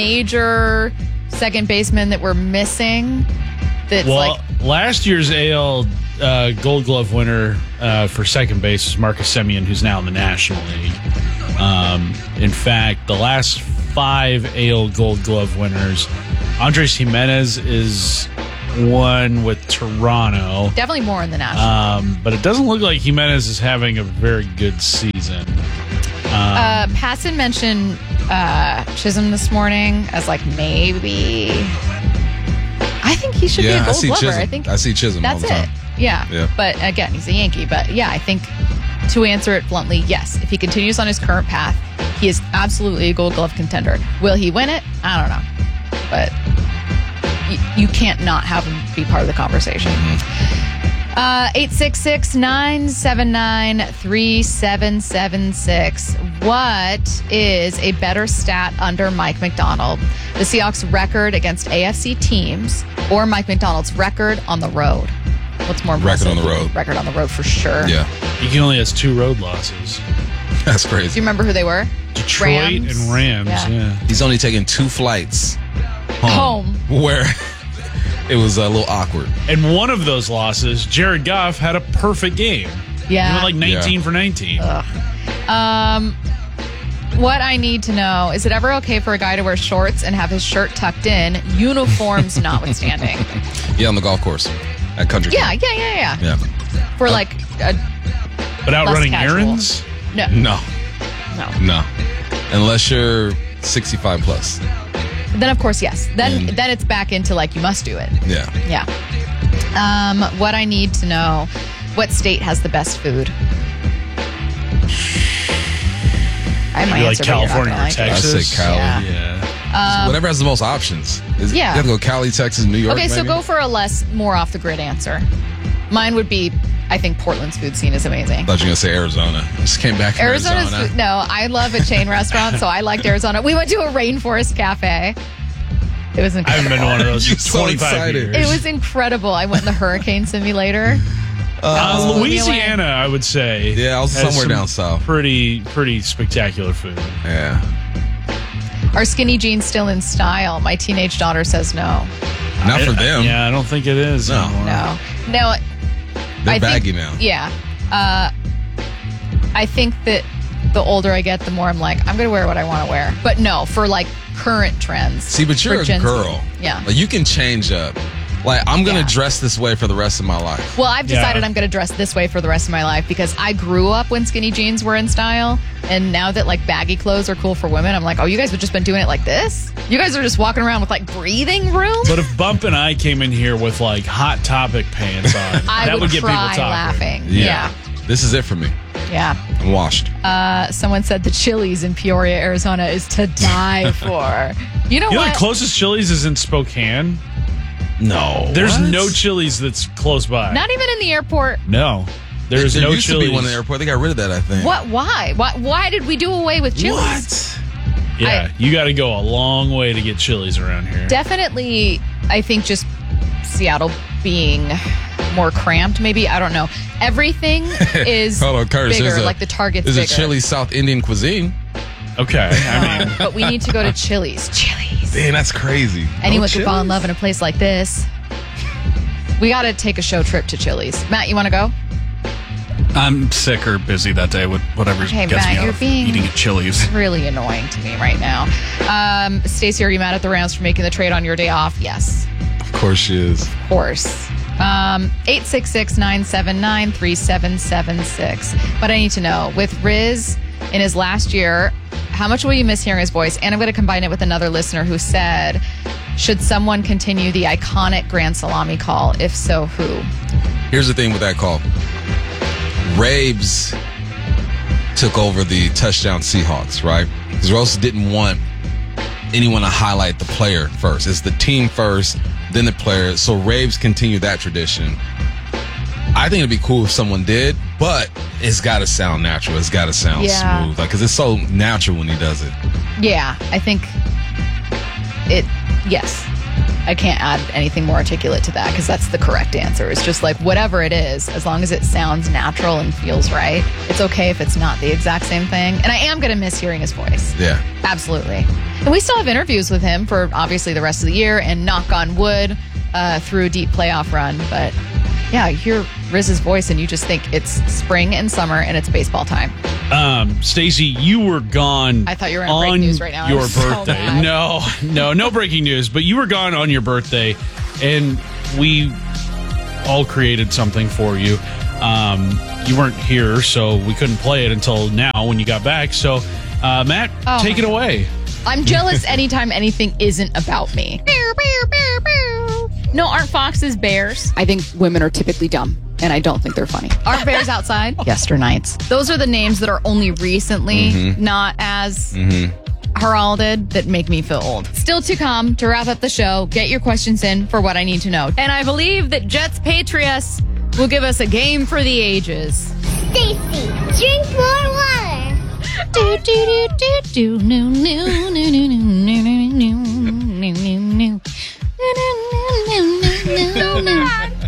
[SPEAKER 2] major second baseman that we're missing? That's
[SPEAKER 5] well,
[SPEAKER 2] like
[SPEAKER 5] last year's A L uh, Gold Glove winner, uh, for second base was Marcus Semien, who's now in the National League. Um, in fact, the last five A L Gold Glove winners, Andres Jimenez is one with Toronto.
[SPEAKER 2] Definitely more in the National.
[SPEAKER 5] Um, but it doesn't look like Jimenez is having a very good season. Um,
[SPEAKER 2] uh, Passon mentioned uh, Chisholm this morning as like maybe. I think he should
[SPEAKER 1] Yeah,
[SPEAKER 2] be a
[SPEAKER 1] I
[SPEAKER 2] Gold
[SPEAKER 1] see
[SPEAKER 2] Glover.
[SPEAKER 1] Chisholm.
[SPEAKER 2] I think
[SPEAKER 1] I see Chisholm all
[SPEAKER 2] That's
[SPEAKER 1] the
[SPEAKER 2] it.
[SPEAKER 1] time.
[SPEAKER 2] Yeah.
[SPEAKER 1] Yeah.
[SPEAKER 2] But again, he's a Yankee. But yeah, I think to answer it bluntly, yes. If he continues on his current path, he is absolutely a Gold Glove contender. Will he win it? I don't know. But you can't not have him be part of the conversation. Uh, eight six six, nine seven nine, three seven seven six. What is a better stat under Mike McDonald? The Seahawks' record against A F C teams or Mike McDonald's record on the road? What's more impressive?
[SPEAKER 1] Record on the road.
[SPEAKER 2] Record on the road for sure.
[SPEAKER 1] Yeah.
[SPEAKER 5] He only has two road losses.
[SPEAKER 1] That's
[SPEAKER 2] Do
[SPEAKER 1] crazy.
[SPEAKER 2] you remember who they were?
[SPEAKER 5] Detroit
[SPEAKER 2] Rams.
[SPEAKER 5] and Rams,
[SPEAKER 2] Yeah.
[SPEAKER 5] yeah.
[SPEAKER 1] He's only taken two flights home,
[SPEAKER 2] Home.
[SPEAKER 1] where it was a little awkward.
[SPEAKER 5] And one of those losses, Jared Goff had a perfect game.
[SPEAKER 2] Yeah.
[SPEAKER 5] He went like nineteen
[SPEAKER 1] Yeah.
[SPEAKER 5] for nineteen.
[SPEAKER 2] Um, what I need to know, is it ever okay for a guy to wear shorts and have his shirt tucked in, uniforms notwithstanding?
[SPEAKER 1] Yeah, on the golf course at Country
[SPEAKER 2] Yeah,
[SPEAKER 1] Club.
[SPEAKER 2] yeah, yeah, yeah.
[SPEAKER 1] Yeah.
[SPEAKER 2] For like a
[SPEAKER 5] But out
[SPEAKER 2] less
[SPEAKER 5] running
[SPEAKER 2] casual.
[SPEAKER 5] errands?
[SPEAKER 2] No.
[SPEAKER 1] No,
[SPEAKER 2] No.
[SPEAKER 1] no. Unless you're sixty-five plus.
[SPEAKER 2] Then of course, yes. Then
[SPEAKER 1] And-
[SPEAKER 2] then it's back into like you must do it.
[SPEAKER 1] Yeah.
[SPEAKER 2] Yeah. Um, what I need to know, what state has the best food? I have my
[SPEAKER 5] Maybe like
[SPEAKER 2] answer, but you're not
[SPEAKER 5] California
[SPEAKER 2] gonna
[SPEAKER 5] or
[SPEAKER 2] like it.
[SPEAKER 1] I
[SPEAKER 5] Texas?
[SPEAKER 1] say Cali.
[SPEAKER 2] Yeah.
[SPEAKER 5] Yeah.
[SPEAKER 2] Um,
[SPEAKER 1] Whatever has the most options. Is,
[SPEAKER 2] Yeah.
[SPEAKER 1] You have to go Cali, Texas, New York.
[SPEAKER 2] Okay, so
[SPEAKER 1] maybe?
[SPEAKER 2] go for a less, more off the grid answer. Mine would be, I think Portland's food scene is amazing.
[SPEAKER 1] I thought you were going to say Arizona. Just came back from
[SPEAKER 2] Arizona's
[SPEAKER 1] Arizona.
[SPEAKER 2] food, no, I love a chain restaurant, so I liked Arizona. We went to a rainforest cafe. It was
[SPEAKER 5] I
[SPEAKER 2] incredible.
[SPEAKER 5] haven't been to one of those
[SPEAKER 1] You're
[SPEAKER 5] in
[SPEAKER 1] so
[SPEAKER 5] twenty-five
[SPEAKER 1] excited.
[SPEAKER 5] years.
[SPEAKER 2] It was incredible. I went in the hurricane simulator.
[SPEAKER 5] Uh,
[SPEAKER 2] Blew me away.
[SPEAKER 5] Louisiana, I would say.
[SPEAKER 1] Yeah, I was
[SPEAKER 5] has
[SPEAKER 1] somewhere
[SPEAKER 5] some
[SPEAKER 1] down south.
[SPEAKER 5] Pretty, pretty spectacular food.
[SPEAKER 1] Yeah.
[SPEAKER 2] Are skinny jeans still in style? My teenage daughter says no.
[SPEAKER 1] Not for
[SPEAKER 5] I-
[SPEAKER 1] them.
[SPEAKER 5] Yeah, I don't think it is.
[SPEAKER 1] No.
[SPEAKER 5] anymore.
[SPEAKER 2] No. No.
[SPEAKER 1] They're
[SPEAKER 2] I
[SPEAKER 1] baggy
[SPEAKER 2] think,
[SPEAKER 1] now.
[SPEAKER 2] Yeah. Uh, I think that the older I get, the more I'm like, I'm going to wear what I want to wear. But no, for like current trends.
[SPEAKER 1] See, but you're
[SPEAKER 2] for
[SPEAKER 1] a
[SPEAKER 2] Gen Z.
[SPEAKER 1] girl.
[SPEAKER 2] Yeah.
[SPEAKER 1] Like, you can change up. Like, I'm going to
[SPEAKER 2] Yeah.
[SPEAKER 1] dress this way for the rest of my life.
[SPEAKER 2] Well, I've decided
[SPEAKER 5] Yeah.
[SPEAKER 2] I'm going to dress this way for the rest of my life because I grew up when skinny jeans were in style. And now that like baggy clothes are cool for women, I'm like, oh, you guys have just been doing it like this? You guys are just walking around with like breathing room?
[SPEAKER 5] But if Bump and I came in here with like Hot Topic pants on,
[SPEAKER 2] I
[SPEAKER 5] that
[SPEAKER 2] would,
[SPEAKER 5] would get
[SPEAKER 2] cry
[SPEAKER 5] people talking.
[SPEAKER 2] laughing. Yeah.
[SPEAKER 1] This is it for me.
[SPEAKER 2] Yeah.
[SPEAKER 1] I'm washed.
[SPEAKER 2] Uh, someone said the Chili's in Peoria, Arizona is to die for. You know
[SPEAKER 5] You know
[SPEAKER 2] what?
[SPEAKER 5] the closest Chili's is in Spokane?
[SPEAKER 1] No.
[SPEAKER 5] There's
[SPEAKER 1] What?
[SPEAKER 5] no Chili's that's close by.
[SPEAKER 2] Not even in the airport.
[SPEAKER 5] No. There's
[SPEAKER 1] there
[SPEAKER 5] no
[SPEAKER 1] used
[SPEAKER 5] Chili's.
[SPEAKER 1] to be one in the airport. They got rid of that, I think.
[SPEAKER 2] What? Why? Why? Why did we do away with Chili's?
[SPEAKER 1] What?
[SPEAKER 5] Yeah, you got to go a long way to get Chili's around here.
[SPEAKER 2] Definitely, I think just Seattle being more cramped. Maybe I don't know. Everything is
[SPEAKER 1] Hold on, Curtis.
[SPEAKER 2] bigger.
[SPEAKER 1] There's a-
[SPEAKER 2] like the Target's
[SPEAKER 1] There's
[SPEAKER 2] bigger.
[SPEAKER 1] a Chili South Indian cuisine.
[SPEAKER 5] Okay, I mean,
[SPEAKER 2] But we need to go to Chili's. Chili's.
[SPEAKER 1] Damn, that's crazy.
[SPEAKER 2] Anyone
[SPEAKER 1] No
[SPEAKER 2] could fall in
[SPEAKER 1] Chili's?
[SPEAKER 2] love in a place like this. We got to take a show trip to Chili's. Matt, you want to go?
[SPEAKER 10] I'm sick or busy that day with whatever
[SPEAKER 2] Hey,
[SPEAKER 10] gets
[SPEAKER 2] Matt,
[SPEAKER 10] me out
[SPEAKER 2] you're
[SPEAKER 10] of
[SPEAKER 2] being-
[SPEAKER 10] eating at Chili's.
[SPEAKER 2] Really annoying to me right now. Um, Stacey, are you mad at the Rams for making the trade on your day off? Yes,
[SPEAKER 1] Of course she is.
[SPEAKER 2] of course. Um, eight six six, nine seven nine, three seven seven six. But I need to know, with Riz in his last year, how much will you miss hearing his voice? And I'm going to combine it with another listener who said, should someone continue the iconic Grand Salami call? If so, who?
[SPEAKER 1] Here's the thing with that call. Rabes took over the touchdown Seahawks, right? Because Rose didn't want anyone to highlight the player first. It's the team first, then the player. So Rabes continued that tradition. I think it'd be cool if someone did, but it's got to sound natural. It's got to sound
[SPEAKER 2] Yeah.
[SPEAKER 1] smooth, like because it's so natural when he does it.
[SPEAKER 2] Yeah, I think it, yes. I can't add anything more articulate to that because that's the correct answer. It's just like whatever it is, as long as it sounds natural and feels right, it's okay if it's not the exact same thing. And I am going to miss hearing his voice.
[SPEAKER 1] Yeah.
[SPEAKER 2] Absolutely. And we still have interviews with him for obviously the rest of the year and knock on wood uh, through a deep playoff run. But yeah, you're Riz's voice and you just think it's spring and summer and it's baseball time.
[SPEAKER 5] Um, Stacey, you were gone.
[SPEAKER 2] I thought you were in
[SPEAKER 5] on
[SPEAKER 2] breaking news right now. I
[SPEAKER 5] your
[SPEAKER 2] was so
[SPEAKER 5] birthday.
[SPEAKER 2] mad.
[SPEAKER 5] no, no, no breaking news. But you were gone on your birthday, and we all created something for you. Um, you weren't here, so we couldn't play it until now when you got back. So, uh, Matt,
[SPEAKER 2] Oh
[SPEAKER 5] take
[SPEAKER 2] my
[SPEAKER 5] it away.
[SPEAKER 2] I'm jealous anytime anything isn't about me. No, aren't foxes bears? I think women are typically dumb, and I don't think they're funny. Aren't bears outside? Yesternights. Those are the names that are only recently
[SPEAKER 1] Mhm.
[SPEAKER 2] not as
[SPEAKER 1] Mm-hmm.
[SPEAKER 2] heralded that make me feel old. Still to come to wrap up the show. Get your questions in for what I need to know. And I believe that Jets Patriots will give us a game for the ages.
[SPEAKER 11] Stacy, drink more water.
[SPEAKER 2] Do do do do do no no no no no no no no no no no.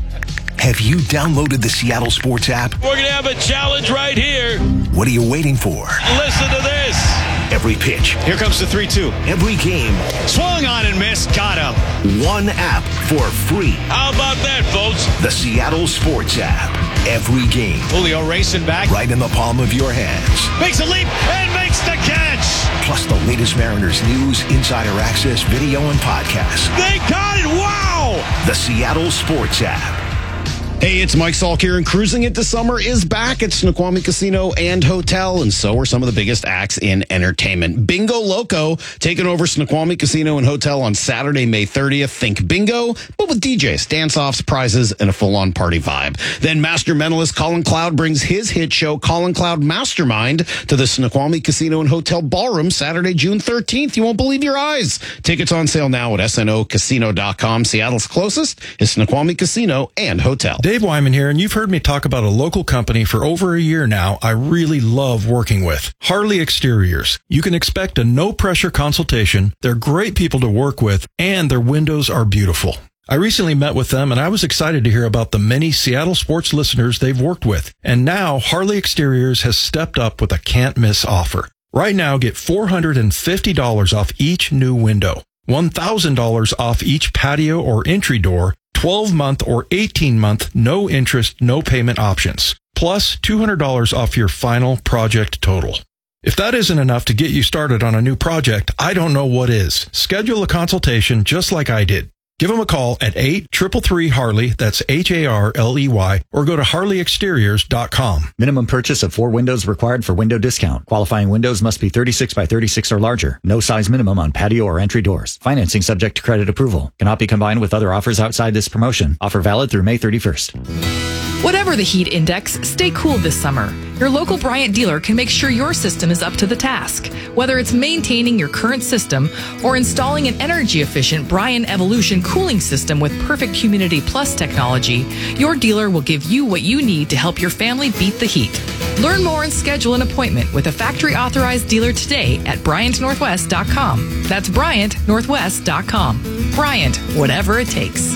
[SPEAKER 4] Have you downloaded the Seattle Sports app?
[SPEAKER 12] We're going to have a challenge right here.
[SPEAKER 4] What are you waiting for?
[SPEAKER 12] Listen to this.
[SPEAKER 4] Every pitch.
[SPEAKER 22] Here comes the three two.
[SPEAKER 4] Every game.
[SPEAKER 22] Swung on and missed. Got him.
[SPEAKER 4] One app for free.
[SPEAKER 12] How about that, folks?
[SPEAKER 4] The Seattle Sports app. Every game.
[SPEAKER 22] Julio racing back.
[SPEAKER 4] Right in the palm of your hands.
[SPEAKER 22] Makes a leap and makes the catch.
[SPEAKER 4] Plus the latest Mariners news, insider access, video, and podcasts.
[SPEAKER 22] They got it. Wow.
[SPEAKER 4] The Seattle Sports app.
[SPEAKER 22] Hey, it's Mike Salk here, and Cruising Into Summer is back at Snoqualmie Casino and Hotel, and so are some of the biggest acts in entertainment. Bingo Loco taking over Snoqualmie Casino and Hotel on Saturday, May thirtieth. Think bingo, but with D Js, dance-offs, prizes, and a full-on party vibe. Then Master Mentalist Colin Cloud brings his hit show, Colin Cloud Mastermind, to the Snoqualmie Casino and Hotel Ballroom Saturday, June thirteenth. You won't believe your eyes. Tickets on sale now at S N O casino dot com. Seattle's closest is Snoqualmie Casino and Hotel.
[SPEAKER 13] Dave Wyman here, and you've heard me talk about a local company for over a year now I really love working with. Harley Exteriors. You can expect a no-pressure consultation. They're great people to work with, and their windows are beautiful. I recently met with them, and I was excited to hear about the many Seattle sports listeners they've worked with. And now Harley Exteriors has stepped up with a can't-miss offer. Right now, get four hundred fifty dollars off each new window, one thousand dollars off each patio or entry door, twelve-month or eighteen-month no-interest, no-payment options, plus two hundred dollars off your final project total. If that isn't enough to get you started on a new project, I don't know what is. Schedule a consultation just like I did. Give them a call at eight three three three Harley, that's H A R L E Y, or go to harley exteriors dot com.
[SPEAKER 14] Minimum purchase of four windows required for window discount. Qualifying windows must be thirty-six by thirty-six or larger. No size minimum on patio or entry doors. Financing subject to credit approval. Cannot be combined with other offers outside this promotion. Offer valid through May thirty-first.
[SPEAKER 15] Whatever the heat index, stay cool this summer. Your local Bryant dealer can make sure your system is up to the task. Whether it's maintaining your current system or installing an energy-efficient Bryant Evolution cooling system with perfect Humidity Plus technology, your dealer will give you what you need to help your family beat the heat. Learn more and schedule an appointment with a factory-authorized dealer today at bryant northwest dot com. That's bryant northwest dot com. Bryant, whatever it takes.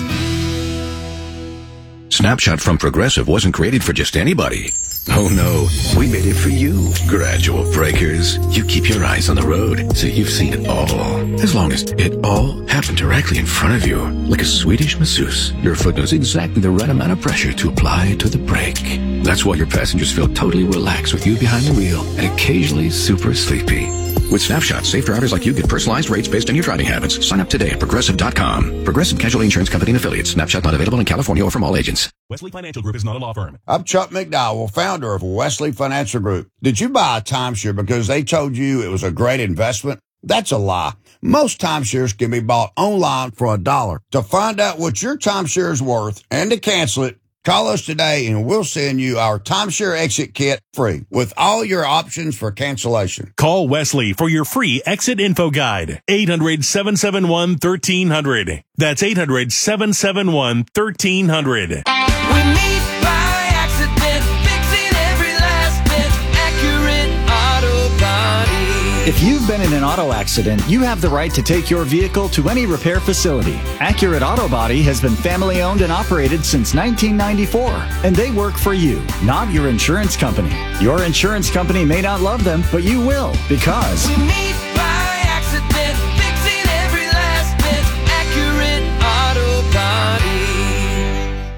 [SPEAKER 16] Snapshot from Progressive wasn't created for just anybody. Oh no, we made it for you. Gradual breakers. You keep your eyes on the road, so you've seen it all. As long as it all happened directly in front of you. Like a Swedish masseuse, your foot knows exactly the right amount of pressure to apply to the brake. That's why your passengers feel totally relaxed with you behind the wheel and occasionally super sleepy. With Snapshot, safe drivers like you get personalized rates based on your driving habits. Sign up today at progressive dot com. Progressive Casualty Insurance Company and Affiliates. Snapshot not available in California or from all agents.
[SPEAKER 18] Wesley Financial Group is not a law firm.
[SPEAKER 28] I'm Chuck McDowell, founder of Wesley Financial Group. Did you buy a timeshare because they told you it was a great investment? That's a lie. Most timeshares can be bought online for a dollar. To find out what your timeshare is worth and to cancel it, call us today and we'll send you our timeshare exit kit free with all your options for cancellation.
[SPEAKER 18] Call Wesley for your free exit info guide. eight hundred, seven seven one, one three zero zero. That's eight hundred, seven seven one, one three zero zero.
[SPEAKER 29] We meet by accident, fixing every last bit. Accurate Auto Body.
[SPEAKER 14] If you've been in an auto accident, you have the right to take your vehicle to any repair facility. Accurate Auto Body has been family owned and operated since nineteen ninety-four, and they work for you, not your insurance company. Your insurance company may not love them, but you will, because
[SPEAKER 29] We meet by accident, fixing every last bit. Accurate Auto Body.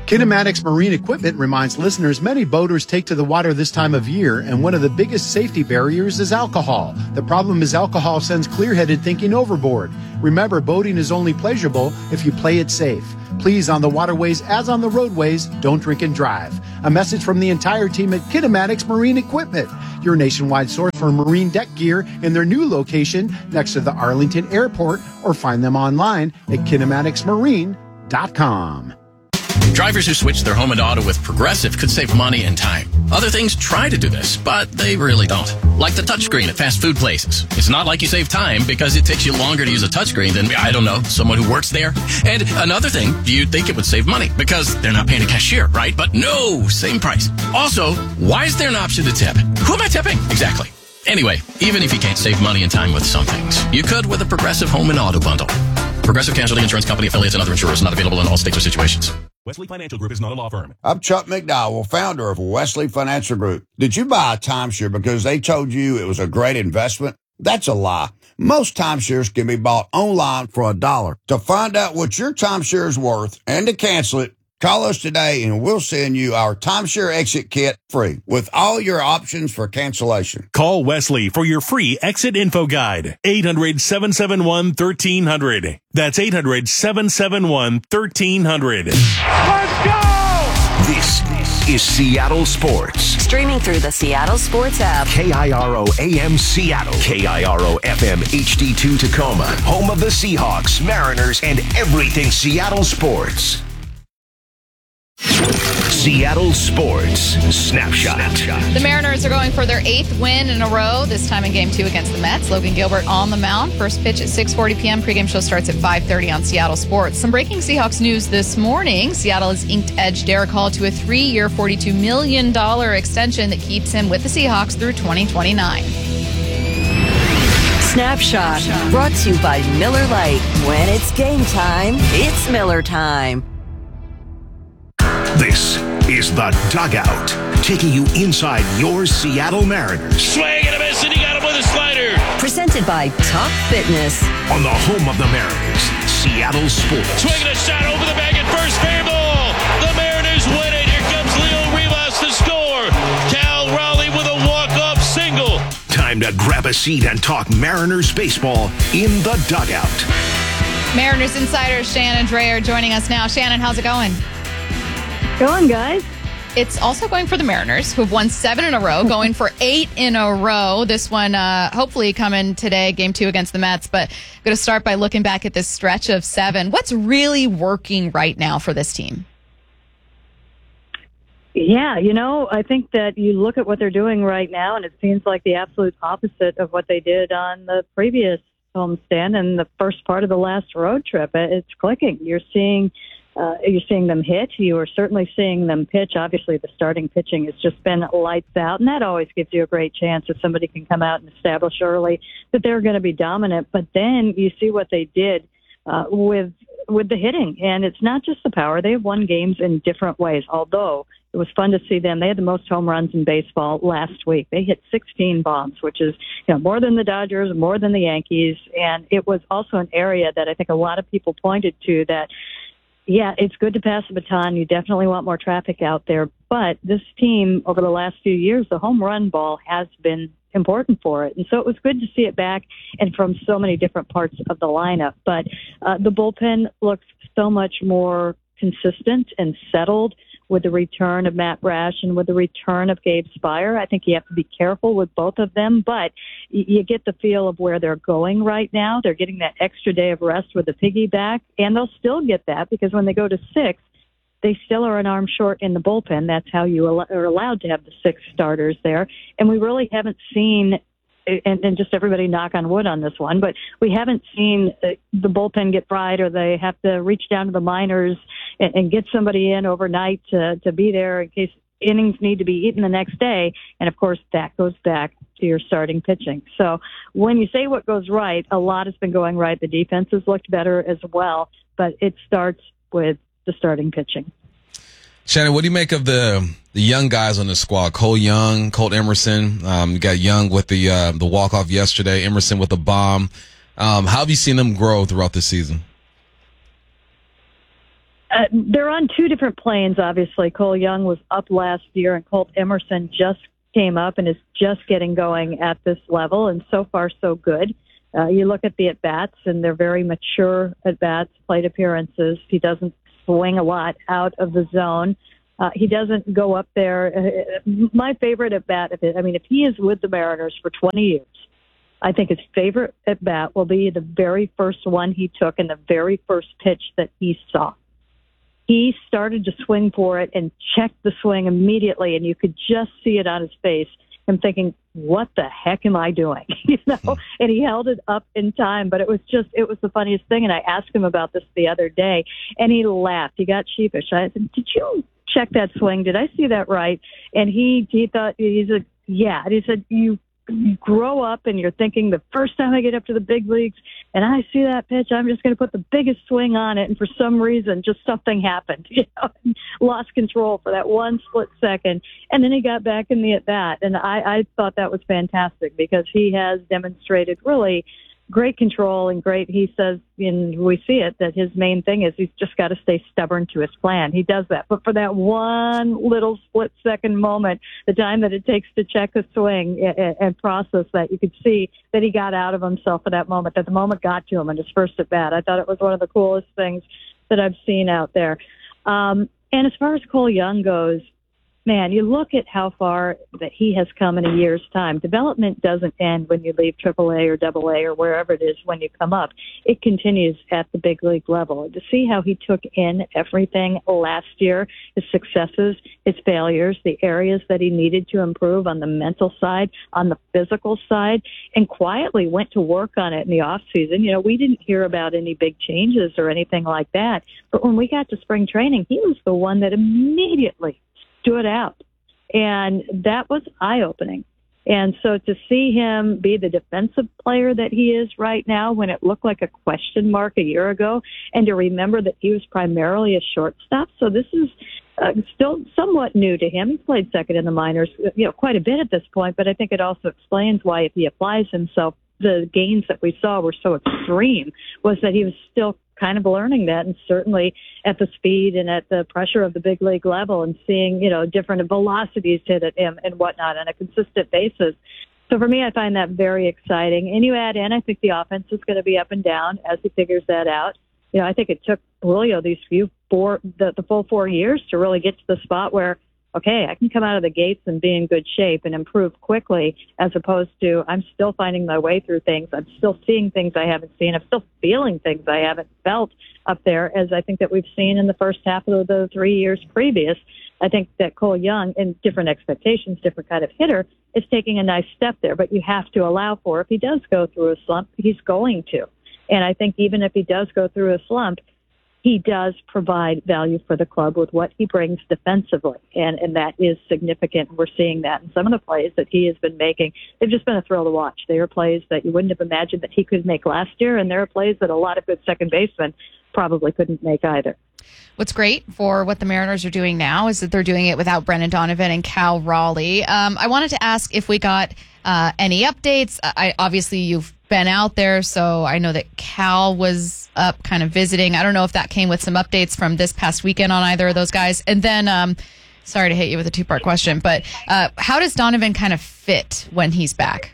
[SPEAKER 3] Kinematics Marine Equipment reminds listeners many boaters take to the water this time of year, and one of the biggest safety barriers is alcohol. The problem is alcohol sends clear-headed thinking overboard. Remember, boating is only pleasurable if you play it safe. Please, on the waterways as on the roadways, don't drink and drive. A message from the entire team at Kinematics Marine Equipment, your nationwide source for marine deck gear in their new location next to the Arlington Airport, or find them online at kinematics marine dot com.
[SPEAKER 19] Drivers who switch their home and auto with Progressive could save money and time. Other things try to do this, but they really don't. Like the touchscreen at fast food places. It's not like you save time because it takes you longer to use a touchscreen than, I don't know, someone who works there. And another thing, you'd think it would save money because they're not paying a cashier, right? But no, same price. Also, why is there an option to tip? Who am I tipping? Exactly. Anyway, even if you can't save money and time with some things, you could with a Progressive home and auto bundle. Progressive Casualty Insurance Company, affiliates, and other insurers not available in all states or situations.
[SPEAKER 18] Wesley Financial Group is not a law firm.
[SPEAKER 28] I'm Chuck McDowell, founder of Wesley Financial Group. Did you buy a timeshare because they told you it was a great investment? That's a lie. Most timeshares can be bought online for a dollar. To find out what your timeshare is worth and to cancel it, call us today and we'll send you our timeshare exit kit free with all your options for cancellation.
[SPEAKER 18] Call Wesley for your free exit info guide. eight hundred, seven seven one, one three zero zero. That's eight hundred, seven seven one, one three zero zero.
[SPEAKER 4] Let's go! This is Seattle Sports.
[SPEAKER 17] Streaming through the Seattle Sports app.
[SPEAKER 4] K I R O A M Seattle. K I R O F M H D two Tacoma. Home of the Seahawks, Mariners, and everything Seattle sports. Seattle Sports Snapshot.
[SPEAKER 2] The Mariners are going for their eighth win in a row, this time in Game two against the Mets. Logan Gilbert on the mound. First pitch at six forty p.m. Pregame show starts at five thirty on Seattle Sports. Some breaking Seahawks news this morning. Seattle has inked edge Derek Hall to a three-year, forty-two million dollars extension that keeps him with the Seahawks through twenty twenty-nine.
[SPEAKER 17] Snapshot, brought to you by Miller Lite. When it's game time, it's Miller time.
[SPEAKER 4] This is The Dugout, taking you inside your Seattle Mariners.
[SPEAKER 12] Swing and a miss, and he got him with a slider.
[SPEAKER 17] Presented by Top Fitness.
[SPEAKER 4] On the home of the Mariners, Seattle Sports.
[SPEAKER 12] Swinging a shot over the bag at first, fair ball. The Mariners win it. Here comes Leo Rivas to score. Cal Raleigh with a walk-off single.
[SPEAKER 4] Time to grab a seat and talk Mariners baseball in The Dugout.
[SPEAKER 2] Mariners insider Shannon Drayer joining us now. Shannon, how's it going?
[SPEAKER 20] Going, guys.
[SPEAKER 2] It's also going for the Mariners, who've won seven in a row, going for eight in a row. This one uh, hopefully coming today, game two against the Mets. But I'm going to start by looking back at this stretch of seven. What's really working right now for this team?
[SPEAKER 20] Yeah, you know, I think that you look at what they're doing right now, and it seems like the absolute opposite of what they did on the previous homestand and the first part of the last road trip. It's clicking. You're seeing... Uh, you're seeing them hit. You are certainly seeing them pitch. Obviously, the starting pitching has just been lights out, and that always gives you a great chance if somebody can come out and establish early that they're going to be dominant. But then you see what they did uh, with with the hitting, and it's not just the power. They have won games in different ways, although it was fun to see them. They had the most home runs in baseball last week. They hit sixteen bombs, which is you know more than the Dodgers, more than the Yankees, and it was also an area that I think a lot of people pointed to that, yeah, it's good to pass the baton. You definitely want more traffic out there. But this team, over the last few years, the home run ball has been important for it. And so it was good to see it back and from so many different parts of the lineup. But uh, the bullpen looks so much more consistent and settled with the return of Matt Brash and with the return of Gabe Spire. I think you have to be careful with both of them, but you get the feel of where they're going right now. They're getting that extra day of rest with the piggyback, and they'll still get that because when they go to six, they still are an arm short in the bullpen. That's how you are allowed to have the six starters there. And we really haven't seen, and, and just everybody knock on wood on this one, but we haven't seen the bullpen get fried or they have to reach down to the minors and, and get somebody in overnight to, to be there in case innings need to be eaten the next day. And, of course, that goes back to your starting pitching. So when you say what goes right, a lot has been going right. The defense has looked better as well, but it starts with the starting pitching.
[SPEAKER 1] Shannon, what do you make of the the young guys on the squad? Cole Young, Colt Emerson. Um, you got Young with the uh, the walk off yesterday. Emerson with the bomb. Um, how have you seen them grow throughout the season?
[SPEAKER 20] Uh, they're on two different planes, obviously. Cole Young was up last year, and Colt Emerson just came up and is just getting going at this level, and so far so good. Uh, you look at the at-bats, and they're very mature at-bats, plate appearances. He doesn't swing a lot out of the zone. Uh, he doesn't go up there. Uh, my favorite at-bat, if it, I mean, if he is with the Mariners for twenty years, I think his favorite at-bat will be the very first one he took and the very first pitch that he saw. He started to swing for it and checked the swing immediately, and you could just see it on his face. Him thinking, what the heck am I doing? you know, and he held it up in time, but it was just, it was the funniest thing. And I asked him about this the other day, and he laughed. He got sheepish. I said, did you check that swing? Did I see that right? And he, he thought, he said, yeah. And he said, you, you grow up and you're thinking, the first time I get up to the big leagues and I see that pitch, I'm just going to put the biggest swing on it. And for some reason, just something happened, you know, lost control for that one split second. And then he got back in the at bat. And I, I thought that was fantastic because he has demonstrated really great control and great, he says, and we see it, that his main thing is he's just got to stay stubborn to his plan. He does that. But for that one little split second moment, the time that it takes to check a swing and, and process that, you could see that he got out of himself for that moment, that the moment got to him in his first at bat. I thought it was one of the coolest things that I've seen out there. Um, and as far as Cole Young goes, man, you look at how far that he has come in a year's time. Development doesn't end when you leave triple A or double A or wherever it is when you come up. It continues at the big league level. To see how he took in everything last year, his successes, his failures, the areas that he needed to improve on the mental side, on the physical side, and quietly went to work on it in the off season. You know, we didn't hear about any big changes or anything like that. But when we got to spring training, he was the one that immediately stood out. And that was eye-opening. And so to see him be the defensive player that he is right now when it looked like a question mark a year ago, and to remember that he was primarily a shortstop. So this is uh, still somewhat new to him. He's played second in the minors, you know, quite a bit at this point, but I think it also explains why if he applies himself, the gains that we saw were so extreme, was that he was still kind of learning that, and certainly at the speed and at the pressure of the big league level, and seeing, you know, different velocities hit at him and whatnot on a consistent basis. So for me, I find that very exciting. And you add in, I think the offense is going to be up and down as he figures that out. You know, I think it took Julio these few four, the, the full four years to really get to the spot where, okay, I can come out of the gates and be in good shape and improve quickly, as opposed to I'm still finding my way through things. I'm still seeing things I haven't seen. I'm still feeling things I haven't felt up there, as I think that we've seen in the first half of the three years previous. I think that Cole Young, in different expectations, different kind of hitter, is taking a nice step there. But you have to allow for, if he does go through a slump, he's going to. And I think even if he does go through a slump, he does provide value for the club with what he brings defensively, and, and that is significant. We're seeing that in some of the plays that he has been making. They've just been a thrill to watch. They are plays that you wouldn't have imagined that he could make last year, and there are plays that a lot of good second basemen probably couldn't make either.
[SPEAKER 2] What's great for what the Mariners are doing now is that they're doing it without Brendan Donovan and Cal Raleigh. Um, I wanted to ask if we got uh, any updates. I, obviously, you've been out there, so I know that Cal was up kind of visiting. I don't know if that came with some updates from this past weekend on either of those guys. And then, um, sorry to hit you with a two-part question, but uh, how does Donovan kind of fit when he's back?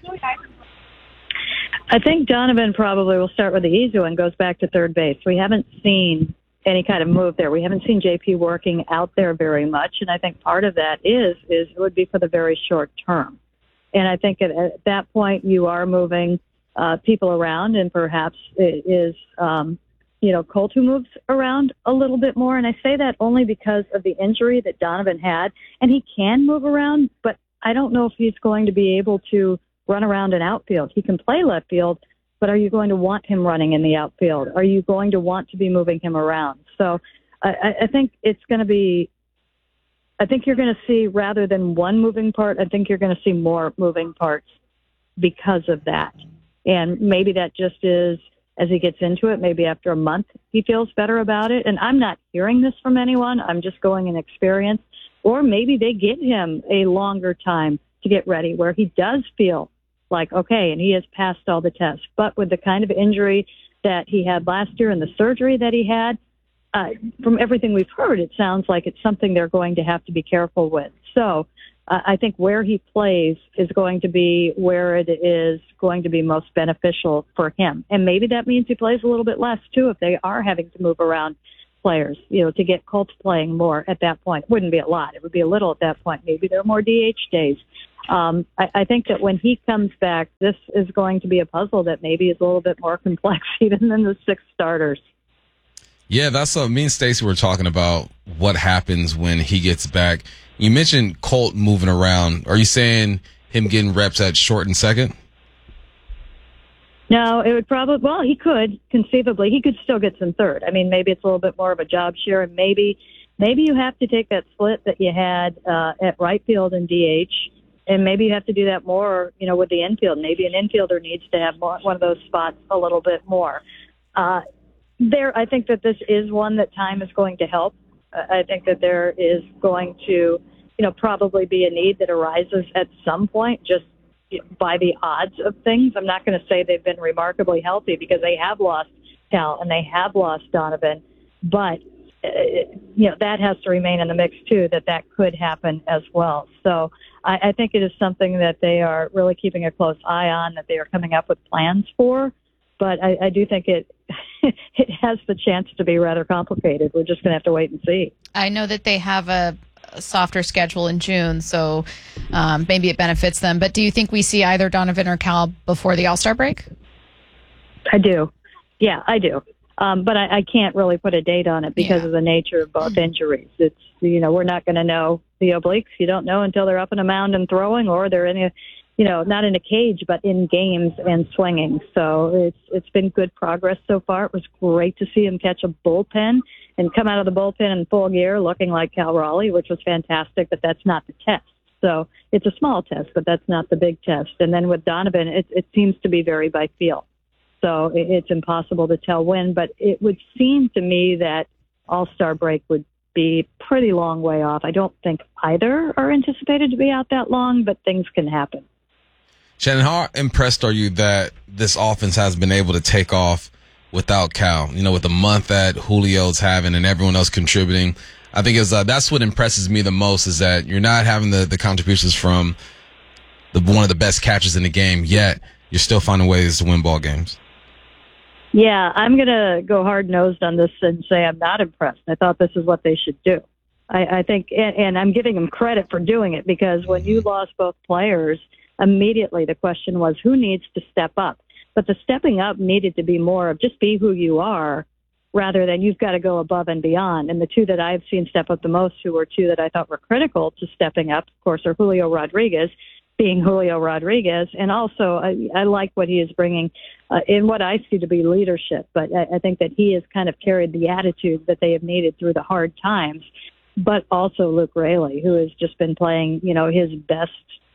[SPEAKER 20] I think Donovan probably will start with the easy one, goes back to third base. We haven't seen any kind of move there. We haven't seen J P working out there very much, and I think part of that is is it would be for the very short term. And I think at, at that point you are moving uh, people around, and perhaps it is um, you know Colt who moves around a little bit more. And I say that only because of the injury that Donovan had, and he can move around, but I don't know if he's going to be able to run around an outfield. He can play left field, but are you going to want him running in the outfield? Are you going to want to be moving him around? So I, I think it's going to be, I think you're going to see, rather than one moving part, I think you're going to see more moving parts because of that. And maybe that just is, as he gets into it, maybe after a month, he feels better about it. And I'm not hearing this from anyone. I'm just going in experience. Or maybe they give him a longer time to get ready where he does feel like, okay, and he has passed all the tests. But with the kind of injury that he had last year and the surgery that he had, uh, from everything we've heard, it sounds like it's something they're going to have to be careful with. So uh, I think where he plays is going to be where it is going to be most beneficial for him. And maybe that means he plays a little bit less, too, if they are having to move around players, you know, to get Colts playing more at that point. It wouldn't be a lot. It would be a little at that point. Maybe there are more D H days. Um, I, I think that when he comes back, this is going to be a puzzle that maybe is a little bit more complex even than the six starters.
[SPEAKER 1] Yeah, that's what me and Stacey were talking about, what happens when he gets back. You mentioned Colt moving around. Are you saying him getting reps at short and second?
[SPEAKER 20] No, it would probably, well, he could, conceivably. He could still get some third. I mean, maybe it's a little bit more of a job share, and maybe maybe you have to take that split that you had uh, at right field and D H, and maybe you have to do that more, you know, with the infield. Maybe an infielder needs to have more, one of those spots a little bit more. Uh, there, I think that this is one that time is going to help. I think that there is going to, you know, probably be a need that arises at some point, just by the odds of things. I'm not going to say they've been remarkably healthy because they have lost Cal and they have lost Donovan, but uh, you know that has to remain in the mix too, that that could happen as well. So I, I think it is something that they are really keeping a close eye on, that they are coming up with plans for, but I, I do think it it has the chance to be rather complicated. We're just going to have to wait and see.
[SPEAKER 2] I know that they have a softer schedule in June, so um, maybe it benefits them. But do you think we see either Donovan or Cal before the All-Star break?
[SPEAKER 20] I do. Yeah, I do. Um, but I, I can't really put a date on it because yeah. of the nature of both injuries. It's, you know, we're not going to know the obliques. You don't know until they're up in a mound and throwing, or they're in a, you know, not in a cage, but in games and swinging. So it's it's been good progress so far. It was great to see him catch a bullpen and come out of the bullpen in full gear looking like Cal Raleigh, which was fantastic, but that's not the test. So it's a small test, but that's not the big test. And then with Donovan, it, it seems to be very by feel. So it, it's impossible to tell when, but it would seem to me that All-Star break would be pretty long way off. I don't think either are anticipated to be out that long, but things can happen.
[SPEAKER 1] Shannon, how impressed are you that this offense has been able to take off without Cal? You know, with the month that Julio's having and everyone else contributing, I think is uh, that's what impresses me the most, is that you're not having the, the contributions from the one of the best catchers in the game, yet you're still finding ways to win ball games.
[SPEAKER 20] Yeah, I'm going to go hard-nosed on this and say I'm not impressed. I thought this is what they should do. I, I think, and, and I'm giving them credit for doing it, because when you lost both players, immediately the question was, who needs to step up? But the stepping up needed to be more of just be who you are, rather than you've got to go above and beyond. And the two that I've seen step up the most, who were two that I thought were critical to stepping up, of course, are Julio Rodriguez, being Julio Rodriguez, and also I, I like what he is bringing uh, in what I see to be leadership. But I, I think that he has kind of carried the attitude that they have needed through the hard times. But also Luke Raley, who has just been playing, you know, his best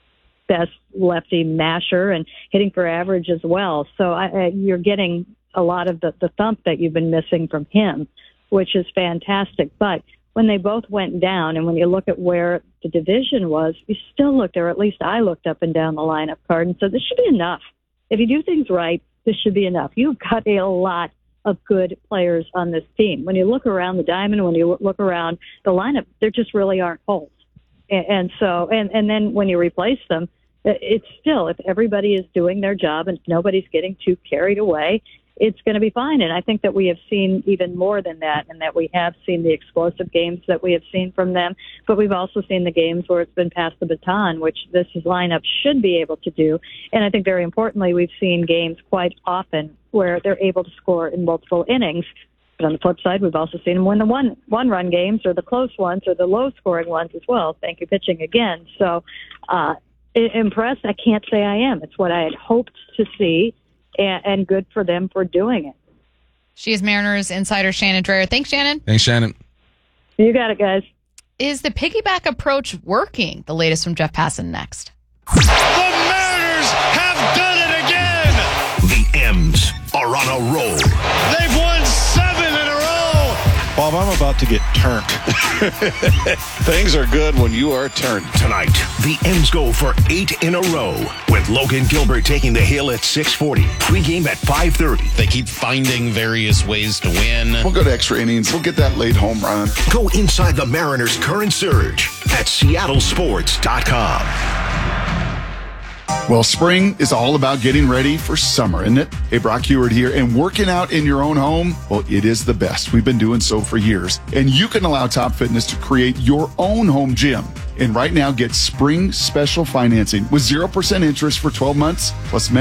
[SPEAKER 20] best lefty masher and hitting for average as well. So I, I, you're getting a lot of the, the thump that you've been missing from him, which is fantastic. But when they both went down, and when you look at where the division was, you still looked, or at least I looked up and down the lineup card and said, this should be enough. If you do things right, this should be enough. You've got a lot of good players on this team. When you look around the diamond, when you look around the lineup, there just really aren't holes. And, and so, and, and then when you replace them, it's still, if everybody is doing their job and nobody's getting too carried away, it's going to be fine. And I think that we have seen even more than that, and that we have seen the explosive games that we have seen from them, but we've also seen the games where it's been passed the baton, which this lineup should be able to do. And I think very importantly, we've seen games quite often where they're able to score in multiple innings. But on the flip side, we've also seen them win the one, one-run games, or the close ones, or the low-scoring ones as well. Thank you, pitching again. So, uh, impressed, I can't say I am. It's what I had hoped to see, and, and good for them for doing it.
[SPEAKER 2] She is Mariners insider Shannon Drayer. Thanks, Shannon.
[SPEAKER 1] Thanks, Shannon.
[SPEAKER 20] You got it, guys.
[SPEAKER 2] Is the piggyback approach working? The latest from Jeff Passan next.
[SPEAKER 12] The Mariners have done it again!
[SPEAKER 4] The M's are on a roll.
[SPEAKER 12] They've won seven in a row!
[SPEAKER 6] Bob, I'm about about to get turned. Things are good when you are turned.
[SPEAKER 4] Tonight, the M's go for eight in a row, with Logan Gilbert taking the hill at six forty. Pre-game at five thirty.
[SPEAKER 22] They keep finding various ways to win.
[SPEAKER 7] We'll go to extra innings. We'll get that late home run.
[SPEAKER 4] Go inside the Mariners' current surge at seattle sports dot com.
[SPEAKER 7] Well, spring is all about getting ready for summer, isn't it? Hey, Brock Heward here, and working out in your own home, well, it is the best. We've been doing so for years, and you can allow Top Fitness to create your own home gym. And right now, get spring special financing with zero percent interest for twelve months, plus